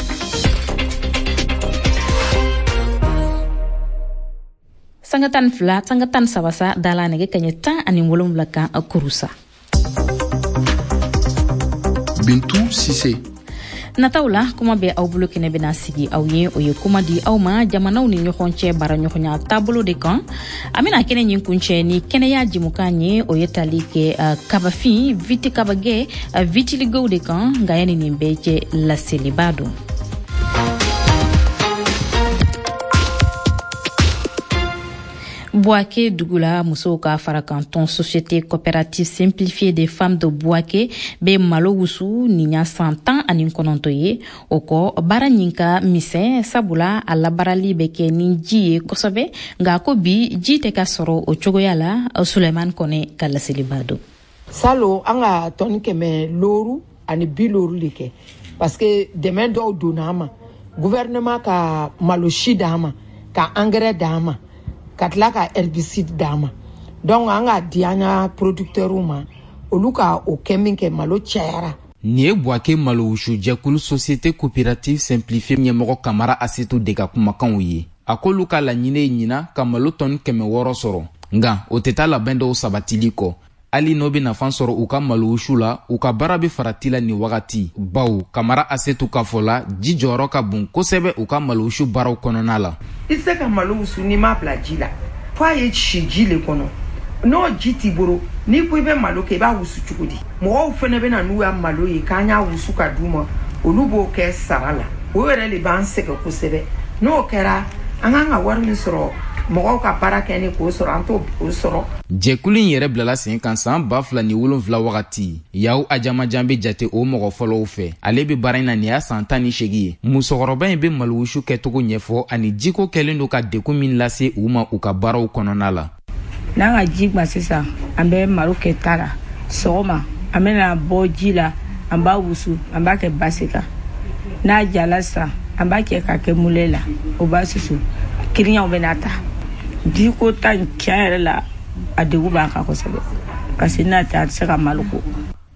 Sangatan sabasa dala nege kanya 17 kan kurusa. Bintu Sise. Nataula kuma be aw bolo kene bena sigi aw ye o ye kuma di aw ma jamanaw ni ɲɔgɔn cɛ bara ɲɔgɔnya taabolo de kan amina kene ɲin kuncɛ ni kɛnɛya jimukan ye o ye tali kɛ kabafin viti kabagɛ vitiligow de kan nka yani nin bɛɛ cɛ laseliba don. Bouaké Dougoula Moussouka Farakanton Société coopérative simplifiée des femmes de Bouaké be malo wusu ninya 100 ans anin konontoye oko baranyinka mise sabula ala barali beke ninji kosobe nga ko bi jite ka soro o chogoyala Suleiman Kone kala selibado salo anga ton keme loru ani biloru like parce que demain do donama gouvernement ka maloshi dama ka engrais dama katla ka herbicide dama donc anga dianya producteur ma oluka o keminke malo chera ni ye Bouaké malo wusu jɛkulu société coopérative simplifiée ɲɛmɔgɔ Kamara Asetu de ka kumakanw ye a k'olu ka laɲini ɲina ka malo tɔni 600 sɔrɔ nga o tɛ taa labɛn dɔw sabatili kɔ hali n'o bɛ nafa sɔrɔ u ka malo wusu la u ka baara bɛ farati la nin wagati bawo Kamara Asetu ka fɔ la ji jɔyɔrɔ ka bon kosɛbɛ u ka malo wusu baaraw kɔnɔna la i se ka malo wusu ni ma bila ji la fo a ye si ji le kɔnɔ n'o ji t'i bolo n'i ko i bɛ malo kɛ i b'a wusu cogo di mɔgɔw fɛnɛ bɛ na n'u ya malo ye k'an y'a wusu ka d'u ma olu b'o kɛ sara la o yɛrɛ de b'an sɛgɛn kosɛbɛ n'o kɛra an kan ka wari min sɔrɔ mɔgɔw ka baara kɛ ni k'o sɔrɔ an t'o sɔrɔ jɛkulu in yɛrɛ bilala sen kan san 2007 wagati yaw ajamajan bɛ jate o mɔgɔ fɔlɔw fɛ ale bɛ baara in na nin y'a san 18 ye musokɔrɔba in bɛ malowusu kɛcogo ɲɛfɔ ani jiko kɛlen don ka dekun min lase u ma u ka baaraw kɔnɔna la n'an ka ji gba sisan an bɛ malo kɛ ta la sɔgɔma an bɛna bɔ ji la an b'a wusu an b'a kɛ basi kan n'a jala sisan an b'a kɛ ka kɛ mule la o b'a susu kiriyaw bɛna ta jiko ta tiɲɛ yɛrɛ la a degun b'an kan kosɛbɛ parce que n'a tɛ a tɛ se ka malo ko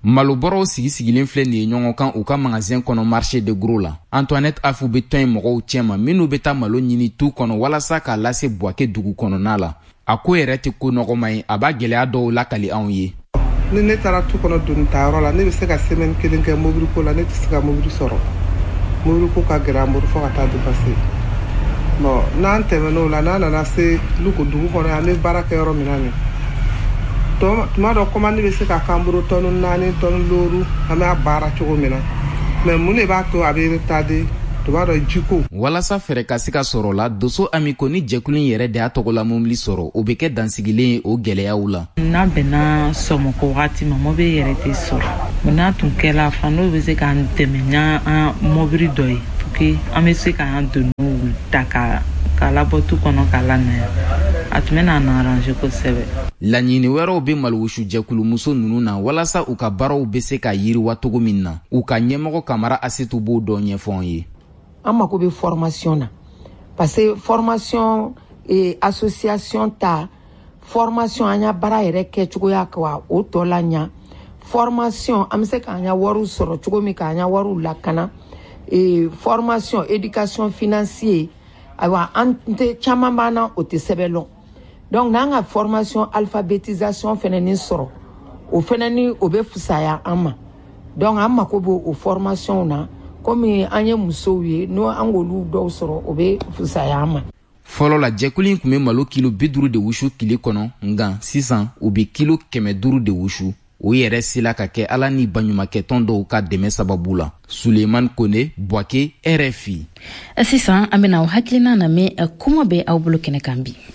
malobɔrɔw sigi-sigilen filɛ nin ye ɲɔgɔn kan u ka magasin kɔnɔ marché de gros la. Antoinette Afu be tɔn mɔgɔw cɛma minnu be taa malo ɲini tu kɔnɔ walasa k'a lase Buake dugu kɔnɔna la. A ko yɛrɛ tɛ ko nɔgɔma ye, a b'a gɛlɛya dɔw lakali anw ye. Ni ne taara tu kɔnɔ doni tayɔrɔ la ne bɛ se ka semaine kelen kɛ mobili ko la ne tɛ se ka mobili sɔrɔ. Mobili ko ka gɛlɛ an bolo fo ka taa dépasser. Bon n'an tɛmɛn'o la n'an nana se Luko dugu kɔnɔ yan an bɛ baara kɛ yɔrɔ min na nin. Tuma dɔ commande bɛ se ka k'an bolo tɔni 4 tɔni 5 an b'a baara cogo min na. Mais mun de b'a to a bɛ retarder? Walasa fɛrɛ ka se ka sɔrɔ la Doso Amiko ni jɛkulu yɛrɛ de y'a tɔgɔla mobili sɔrɔ o bɛ kɛ dansigilen o gɛlɛyaw la. N'a bɛnna sɔmɔkɔ wagati ma mobili yɛrɛ tɛ sɔrɔ. N'a tun kɛla fan n'o bɛ se k'an dɛmɛ n'an mobili dɔ ye pour que an bɛ se k'an doniw ta k'a labɔ tu kɔnɔ k'a lanaya. A tun bɛ n'an arranger kosɛbɛ. Laɲini wɛrɛw bɛ Malowusu jɛkulu muso ninnu na walasa u ka baaraw bɛ se ka yiriwa cogo min na u ka ɲɛmɔgɔ Kamara Asetu b'o dɔ ɲɛfɔ an ye. An mako bɛ formation na parce que formation association ta formation an ya baara yɛrɛ kɛ cogoya ka o tɔ la ɲa formation an bɛ se k'an ya wariw sɔrɔ cogo min k'an ya wariw lakana formation éducation financier ayiwa an tɛ caman b'an na o tɛ sɛbɛn lɔn donc n'an ka formation alphabétisation fɛnɛ ni sɔrɔ o fɛnɛ ni o bɛ fusaya an ma donc an mako b'o o formation na. Komi an ye musow ye n'o an k'olu dɔw sɔrɔ o bɛ fusaya ma. Fɔlɔ la jɛkulu in tun bɛ malo kilo 50 de wusu tile kɔnɔ nka sisan u bɛ kilo 500 de wusu o yɛrɛ sela ka kɛ Ala ni baɲumankɛtɔn dɔw ka dɛmɛ sababu la. Suleiman Kone, Buake, RFI. Sisan an bɛna aw hakilina lamɛn kuma bɛ aw bolo kɛnɛ kan bi.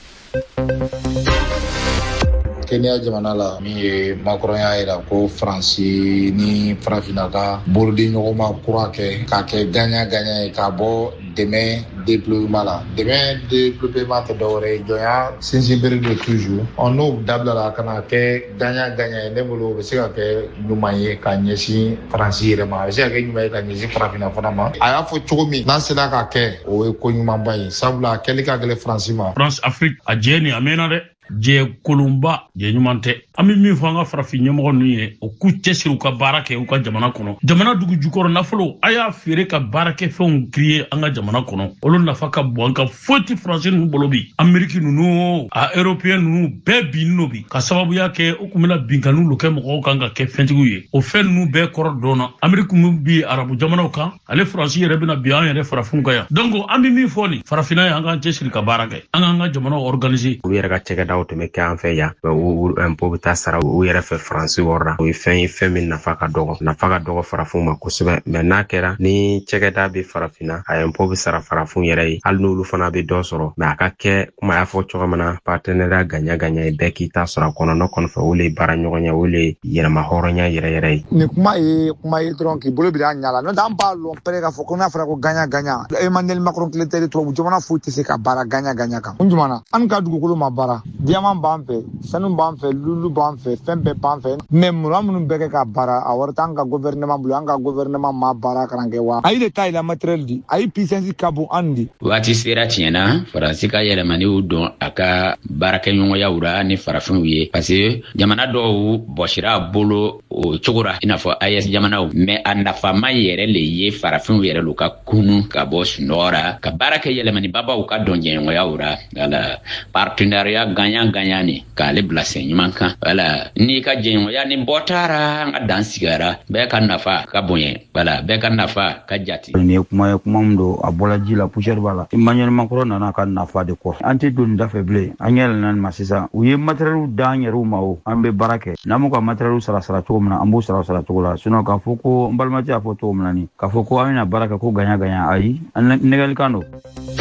Kenya jamana la min ye Macron y'a yira ko Faransi ni Farafina ka bolodi ɲɔgɔnma kura kɛ k'a kɛ gagnant ye k'a bɔ dɛmɛ développement la. Dɛmɛ développement tɛ dɔwɛrɛ ye jɔnya sinsin bere de toujours. N'o dabilala ka na kɛ gagnant ye ne bolo o bɛ se ka kɛ ɲuman ye ka ɲɛsin Faransi yɛrɛ ma. A bɛ se ka kɛ ɲuman ye ka ɲɛsin Farafina fana ma. A y'a fɔ cogo min n'an sera ka kɛ o ye ko ɲumanba ye sabula a kɛli ka gɛlɛn Faransi ma. France Afrique a jɛ nin a mɛnna dɛ. Jɛ kolonba jɛ ɲuman tɛ an bɛ min fɔ an ka farafin ɲɛmɔgɔ ninnu ye o k'u cɛsiri u ka baara kɛ u ka jamana kɔnɔ jamana dugu jukɔrɔ nafolo a y'a feere ka baara kɛ fɛnw créer an ka jamana kɔnɔ olu nafa ka bon an ka foyi tɛ Faransi ninnu bolo bi Amérique ninnu a Européen ninnu bɛɛ bin n'o bi ka sababuya kɛ u tun bɛna binkanniw kɛ mɔgɔw kan ka kɛ fɛntigiw ye o fɛn ninnu bɛɛ kɔrɔ dɔnna Amérique min bi arabu jamanaw kan ale Faransi yɛrɛ bɛna bin an yɛrɛ farafinw kan yan donc an bɛ min fɔ nin farafina ye an k'an cɛsiri ka baara kɛ an k'an ka jamanaw organiser olu yɛrɛ ka cɛkɛdaw tun bɛ kɛ an fɛ yan o impôt bɛ taa sara u yɛrɛ fɛ Faransi wɔrɔ o ye fɛn min nafa ka dɔgɔ farafinw ma kosɛbɛ mais n'a kɛra ni cɛkɛda bɛ farafinna a impôt bɛ sara farafinw yɛrɛ ye hali n'olu fana bɛ dɔ sɔrɔ mais a ka kɛ kuma y'a fɔ cogo min na partenariat gagnant ye bɛɛ k'i ta sɔrɔ a kɔnɔ n'o kɔni fɛ o le baara ɲɔgɔn ye o le yɛlɛma hɔrɔnya yɛrɛ ye. Nin kuma ye dɔrɔn k'i bolo bila a ɲa la n'o tɛ an b'a lɔn pɛrɛ k'a fɔ ko n'a fɔra ko gagnant Emmanuel Macron tile tɛ tubabu jamana foyi tɛ se ka baara gagnant kan. Kun jumɛn na an ka dugukolo ma baara diamant b'an fɛ sanu b'an fɛ lulu b'an fɛ fɛn bɛɛ b'an fɛ mais mura minnu bɛɛ kɛ ka baara a wari t'an ka gouvernement bolo an ka gouvernement ma baara kalan kɛ wa a ye de ta yɛlɛ matériel di a ye puissance ka bon an di. Waati sera tiɲɛna Faransi ka yɛlɛmaniw don a ka baarakɛɲɔgɔnyaw ra ni farafinw ye parce que jamana dɔw bɔsira a bolo o cogo ra i n'a fɔ AES jamanaw mais a nafama yɛrɛ le ye farafinw yɛrɛ lu ka kunu ka bɔ sunɔgɔ ra ka baara kɛ yɛlɛmanibabaw ka dɔn jɛɲɔgɔnyaw ra wala partenariat gagnant ni k'ale bila sen ɲuman kan wala n'i ka jɛɲɔgɔnya ni bɔ taara an ka dan sigara bɛɛ ka nafa ka bonya wala bɛɛ ka nafa ka jate. Nin ye kuma min don a bɔla ji la poussière b'a la Emmanuel Macron nana ka nafa de kɔ an tɛ don da fɛ bilen an yɛlɛnna nin ma sisan u ye matériel d'an yɛrɛw ma o an bɛ baara kɛ n'an m'u ka matériel sara cogo min na an b'o sara cogo la sinon k'a fɔ ko n balimakɛ y'a fɔ cogo min na nin k'a fɔ ko an bɛna baara kɛ ko gagnant ayi an nɛgɛlikan don.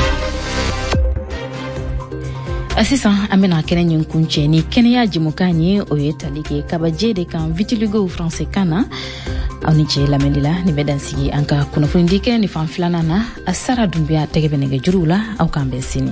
Sisan an bɛna kɛnɛ ɲin kuncɛ ni kɛnɛya jɛmukan ye o ye tali kɛ kabajɛ de kan vitiligo français kan na aw ni cɛ lamɛnni la nin bɛ dansigi an ka kunnafonidi kɛ ni fan filanan na a Sara Dunbiya tɛgɛ bɛ nɛgɛjuruw la aw k'an bɛn sini.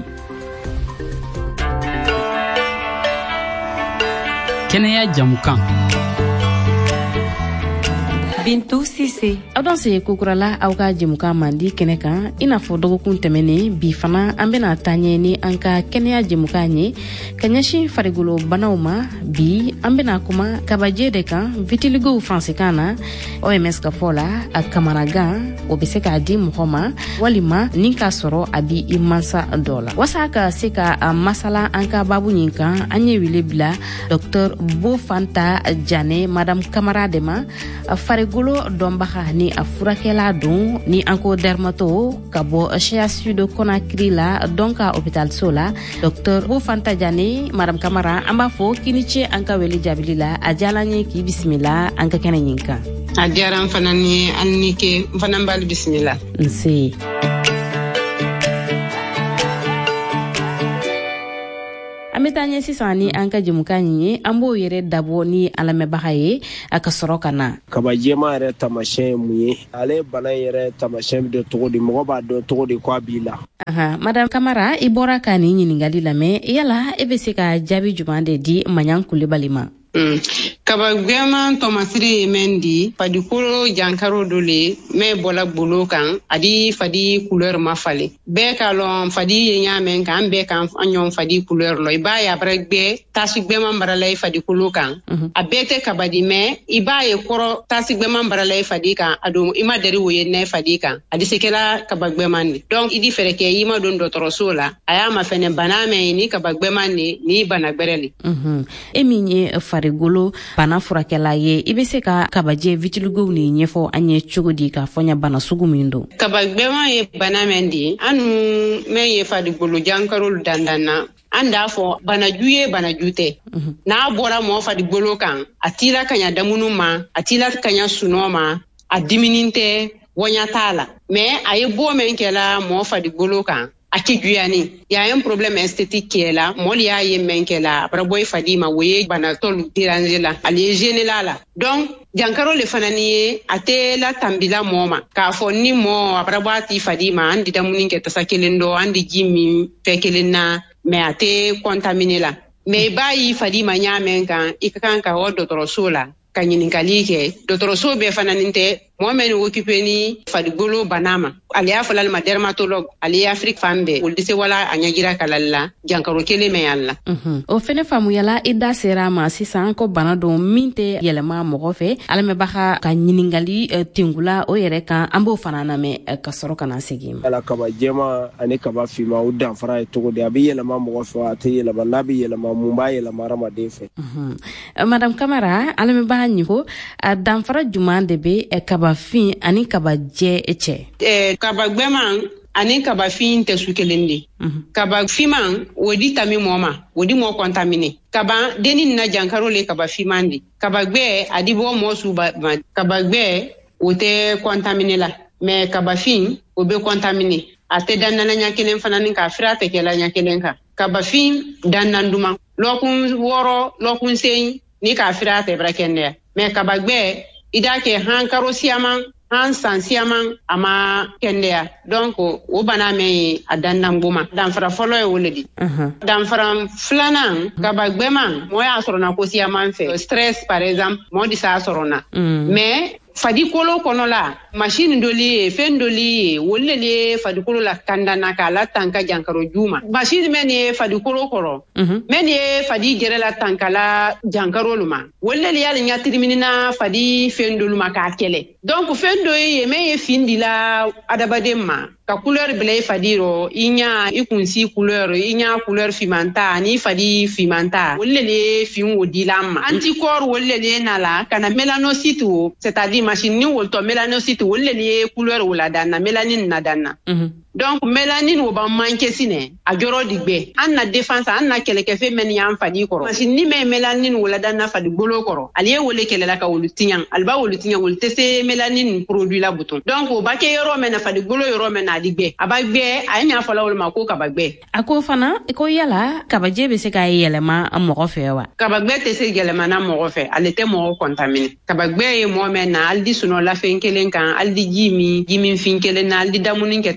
Kɛnɛya jamukan Bintou Cissé. Aw dan se kukurala aw ka jɛmukan mandi kɛnɛ kan I n'a fɔ dɔgɔkun tɛmɛnen bi fana an bɛna taa ɲɛ ni an ka kɛnɛya jɛmukan ye ka ɲɛsin farigolo banaw ma. Bi an bɛna kuma kabajɛ de kan vitiligo fransikan na OMS ka fɔ la a kamanagan o bɛ se k'a di mɔgɔ ma walima ni k'a sɔrɔ a di I mansa dɔ la. Wasa ka se ka masala an ka babu ɲin kan an ye wele bila Dr Bofanta Jane Madame Kamara de ma farigolo dɔnbaga ni a furakɛla don ni an ko dermato ka bɔ CHU de Conakry la donc ka hôpital so la Dr Bofanta Jane Madame Kamara an b'a fɔ kini ce an ka wele jaabili la a diyala n ye k'i bisimila an ka kɛnɛ ɲin kan. A diyara n fana ni an ni ke n fana b'ali bisimila. Nse. An bɛ taa ɲɛ sisan ni an ka jɛmukan ye an b'o yɛrɛ dabɔ ni an lamɛnbaga ye a ka sɔrɔ ka na. Kabajɛma yɛrɛ tamasiyɛn ye mun ye? Ale bana yɛrɛ tamasiyɛn bɛ dɔn cogo di? Mɔgɔ b'a dɔn cogo di k'a b'i la? Madame Kamara, I bɔra ka nin ɲininkali lamɛn yala e bɛ se ka jaabi jumɛn de di Maɲan Kulibali ma? Kabagwema tomasiri ye men di fadikolo jankaro dole me bola bolo kan adi fadi couleur ma fale be ka lon fadi ye nyamen kan be kan anyon fadi couleur lo iba ya bregbe tasigbe man baralay fadikolo kan abete kabadi me iba ye koro tasigbe man baralay fadi kan ado ima deri wo ye ne fadi kan adi sekela kabagbe man ni donc idi fereke ima don dotoro sola aya ma fene baname ni kabagbe man ni bana gbereli eminye farigolo bana furakɛla ye I bɛ se ka kabajɛ vitiligo ni ɲɛfɔ an ye cogo di ka fɔ ɲa bana sugu min don. Kabagbɛma ye bana min di anu men ye farigolo jankarolu dandanna an d'a fɔ banaju ye banaju tɛ n'a bɔra mɔgɔ farigolo kan a tila kaɲa damunu ma a tila kaɲa sunɔ ma a diminin tɛ wɔɲa t'a la mais a ye bɔ min kɛla mɔgɔ farigolo kan a tɛ juyani y a un problème esthétique qui est là mɔli y'a ye min kɛla a bara bɔ I fadi ma o ye banatɔlu déranger la ale ye gêner la donc jankaro le fana ni ye a tɛ la tambila mɔɔ ma k'a fɔ ni mɔɔ a bara bɔ a t'i fadi ma an di damuni kɛ tasa kelen dɔ an di ji min fɛ kelen na mais a tɛ contaminer la mais I b'a y'i fadi ma ɲa min kan I ka kan ka hɔ dɔgɔtɔrɔso la ka ɲininkali kɛ dɔgɔtɔrɔso bɛɛ fana nin tɛ mɔgɔ min occupé ni farigolo bana ma ale y'a fɔla ma dermatologue ale ye Afrique fan bɛɛ olu tɛ se wala a ɲɛjira kalali la jankaro kelen mɛ yan la. O fɛnɛ faamuyala I da sera ma sisan ko bana don min tɛ yɛlɛma mɔgɔ fɛ alamɛbaga ka ɲininkali tengula o yɛrɛ kan an b'o fana lamɛn ka sɔrɔ ka na segin ma. Ala kaba jɛma ani kaba finma o danfara ye cogo di a bɛ yɛlɛma mɔgɔ fɛ a tɛ yɛlɛma n'a bɛ yɛlɛma mun b'a yɛlɛma hadamaden fɛ. Madame Kamara alamɛbaga ɲiko a danfara jumɛn de bɛ kaba fin ani kaba jɛ cɛ. Kaba gbɛman ani kaba fin tɛ su kelen de. Kaba fiman o di tami mɔɔ ma o di mɔɔ contaminer. Kaba deni na jankaro le kaba fiman de. Kaba gbɛ a di bɔ mɔɔ su ma kaba gbɛ o tɛ contaminer la mais kaba fin o bɛ contaminer. A tɛ danana ɲa kelen fana ni ka fira tɛ kɛla ɲa kelen kan. Kaba fin dannan duma lɔkun wɔɔrɔ lɔkun sen ni ka fira tɛ bara kɛnɛya mais kaba gbɛ I da kɛ han karo siyaman han san siyaman a ma kɛnɛya donc o bana min a dandan goma danfara fɔlɔ ye o le di danfara filanan kaba gbɛman mɔgɔ y'a sɔrɔ na ko siyaman fɛ stress par exemple mɔgɔ de s'a sɔrɔ na mais fadikolo kɔnɔ la machine doli ye fɛn doli ye olu le ye fadikolo la kandana k'a la tanka jankaro juma machine men ye fadikolo kɔrɔ men ye fadi gɛrɛ la tankala jankaro lu ma olu le y'ale ɲatiriminina fadi fɛn dolu ma k'a kɛlɛ donc fɛn dɔ ye men ye fin dila adamaden ma ka couleur bila I fadi rɔ I ɲa I kunsi couleur I ɲa couleur fimanta ani fadi fimanta olu le ye fin o dila ma anticorps olu le ye na la kana mélanocyte o c'est-à-dire machine ni woltɔ mélanocyte olu le ye couleur o la danna mélanine na danna donc mélanine o b'an manqué sinɛ a jɔrɔ di gbɛ an na défense an na kɛlɛkɛfɛn mɛn y'an fadi kɔrɔ machine ni mɛ mélanine o la danna fadi bolo kɔrɔ ale ye wele kɛlɛla ka wolu tiɲɛ ale b'a wolu tiɲɛ wolu tɛ se mélanine produit la button donc o b'a kɛ yɔrɔ mɛn na fadi bolo yɔrɔ mɛn na a di gbɛ a b'a gbɛ a ye ɲa fɔla olu ma ko kaba gbɛ a ko fana ko yala kabajɛ bɛ se k'a yɛlɛma mɔgɔ fɛ wa kaba gbɛ tɛ se yɛlɛmana mɔgɔ fɛ ale tɛ mɔgɔ contaminer kaba gbɛ ye mɔgɔ mɛn na hali di sunɔ lafɛn kelen kan hali di ji min fin kelen na hali di damuni kɛ tasa kelen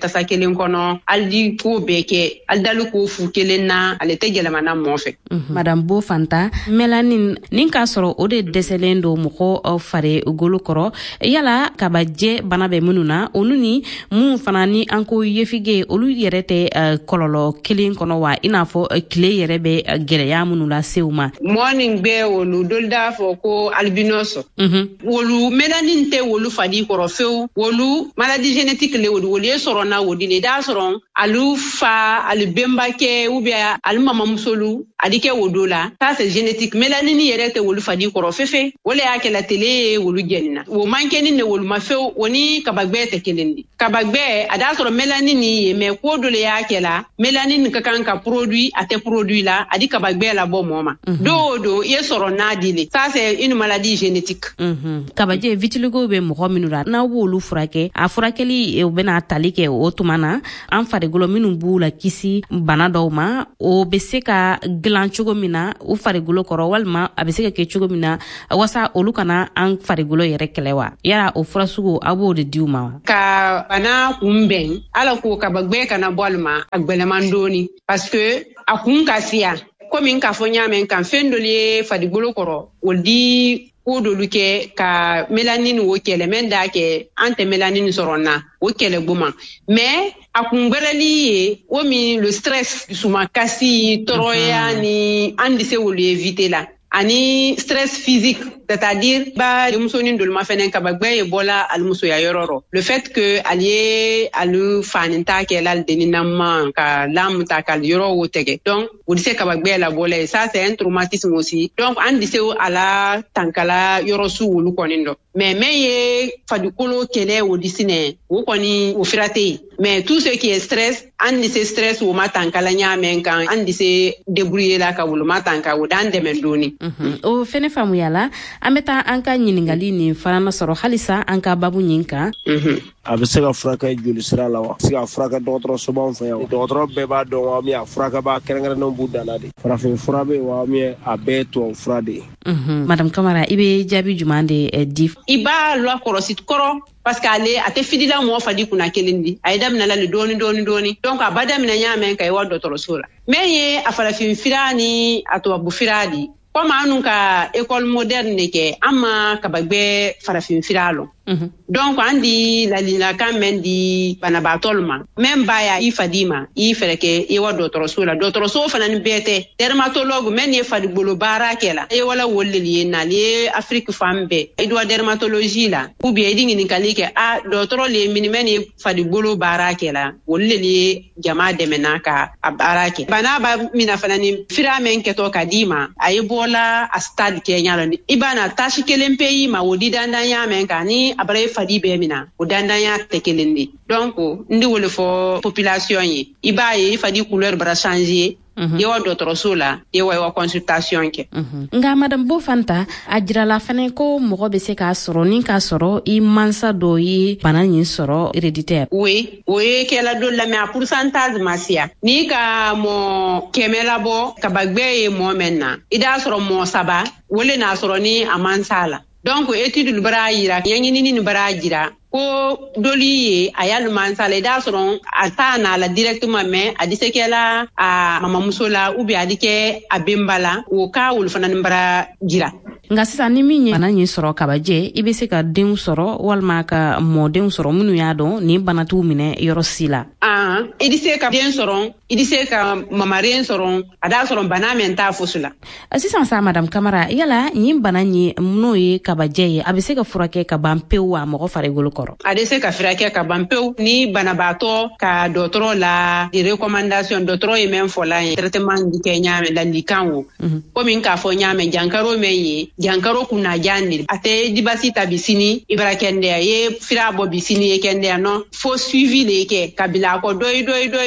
kelen kono aldi ko beke aldalu ko fu kelen na ale te gelama na mofe madame Bo Fanta melanin nin ka soro o de deselen do moko fare golo koro yala kabaje banabe mununa onuni mun fanani anko yefige olu yerete kololo kelen kono wa inafo kile yerebe geleya munula seuma morning be wolu dolda fo ko albinoso wolu melanin te wolu fadi koro few wolu maladie génétique le wolu soro na wodi le da soro alu fa alu bemba ke ou bien alu mama musolu adike wodola ça c'est génétique mélanine yerete wolu fadi koro fefe wole yake la télé wolu genna wo mankeni ne wolu mafew woni kabagbe te kelendi kabagbe ada soro mélanine me ko dole yake la mélanine ka kan ka produit ate produit la adi kabagbe la bo moma do ye soro na dile ça c'est une maladie génétique kabaje vitiligo be mo minura na wolu furake a furakeli e bena talike o tumana an farigolo minu bula kisi bana dawma o beseka glan chugo mina u farigolo koro walma abeseka ke chugo mina wasa olu kana an farigolo yere kelewa yara o furasugo abo de diuma ka bana kumben ala ko kabagbe kana bolma agbelemandoni parce que akun kasia komi ka fonya men kan fendoli farigolo koro woldi ko dolu ke ka mélanine wo kele men da ke ante mélanine sorona wo kele guma mais akungbelali o mi le stress suma kasi toroya ni andi se wo éviter la ani stress physique c'est-à-dire ba musoni ndol ma fenen ka bagbe bola al muso ya yororo le fait que allié alu faninta ke lal deninama ka lam ta kal yoro wotege donc on dit ka bagbe la bola ça c'est un traumatisme aussi donc andi se ala tankala yoro su wulu konindo mais meye fadukolo kele wodisine wo koni o firate mais tout ce qui est stress andi se stress wo matankala nyamen kan andi se débrouiller la ka wulu matanka wodande men doni o fene famu yala ameta anka nyiningali ni farana soro halisa anka babu nyinka abise ka fraka joli sira la wa sika fraka docteur soban fa ya docteur be ba do wa mi fraka ba kerengere no budala de farafin furabe wa mi abeto frade madame Kamara ibe jabi jumande dif iba lo korosit koro parce que ale ate fidila mo fadi kuna kelindi aidam na la doni donc abada mina nyame kay wa docteur sura meye afala fin firani ato abu firadi comme anuka école moderne ke ama kabagbe farafin firalo donc andi la lina kamen di banabatolma même baya ifadima ifereke e wa docteur so fanani bete dermatologue men ye fadi bolo barakela e wala wolleli na li Afrique fambe e do dermatologie la ou bien dingi ni kalike a docteur le minimen ye fadi bolo barakela wolleli jama de menaka abarake banaba mina fanani firamen ke to kadima ay bola a stade Kenya ni ibana tashi kelempe ma wodi dandanya men kani abray fadi be mina o dandanya tekelendi donc ndi wole fo population yi ibaye fadi couleur bra changer yewa docteur sola yewa consultation ke nga madame Bo Fanta ajira la fane ko mo be se ka soro ni ka soro i mansa do yi banani soro héréditaire oui ke la do la mais à pourcentage masia ni ka mo kemela bo ka bagbe mo menna ida soro mo saba wole na soro ni amansala donc étude le braira yangini ni braira ko doli ayal mansala da soron atana la directement mais adisekela a mama musola ubi adike abimbala o ka wul fanan bara jira nga sisa ni minye banani soro kabaje ibe se ka den soro walma ka mo den soro munu ya don ni banatu mine yoro sila idise ka den soro idise ka mamaren soro ada soro banamen ta fusula sisa sa madame Kamara yala yin banani munu ye kabaje abe se ka furake ka bampewa mo fare golo koro adese ka firake ka bampew ni banabato ka docteur la di recommandation docteur e men fola traitement di Kenya men dan di kanwo ko min ka fo nyame jankaro meyi jankaro kuna jandi ate di basita bisini ibrakende ye firabo bisini e kende no fo suivi le ke kabila ko doy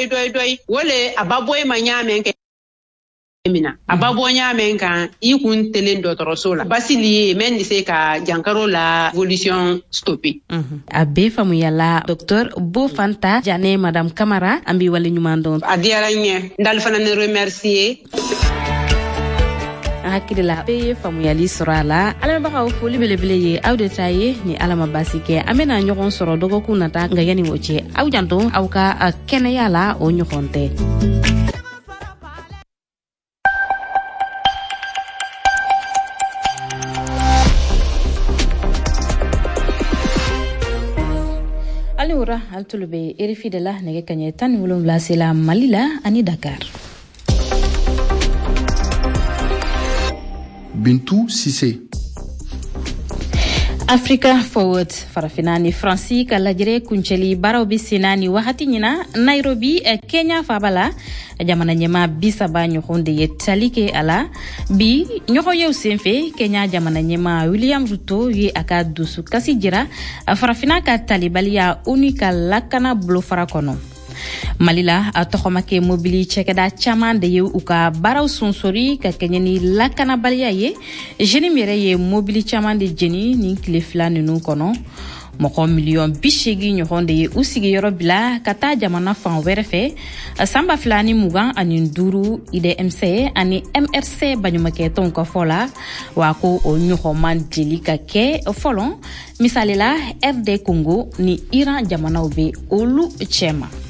wole ababoy manyame ke mina ababo nyame kan ikun telen docteur sola basili men di se ka jankaro la evolution stoppé abe famu yalla docteur Bo Fanta jane madame Kamara ambi wali nyumando adiaranye ndal fana ne remercier hakilila be famuyali sorala alama bakaw foli belebele ye aw de taye ni alama basike amena ɲɔgɔn sɔrɔ dɔgɔkun nata nga yani woche aw janto aw ka kɛnɛya la o ɲɔgɔn tɛ. Aliura altulube erifi de la nege kanye tan wolonwula sela Malila ani Dakar. Bintou Sissé. Africa Forward farafinani Fransi ka lajere kuncheli baraw bi sinani wahati nyina Nairobi Kenya fabala jamana nyema bisaba nyokonde ye talike ala bi nyoko yew senfe Kenya jamana nyema William Ruto ye aka dusu kasi jira farafina ka talibalia unika lakana blo farakono Malila atokhomake mobili chekeda chaman de ye uka baraw sonsori ka kenyani lakana balia ye jeni mere ye mobili chaman de jeni ni kleflani nu kono moko million bishegi nyohonde ye usigi yorobila kata jamana fan werefe samba flani mugan ani nduru IDMC ani MRC banyumake tonka fola wako o nyohoman delika ke folon misalela RD Congo ni Iran jamana ube olu chema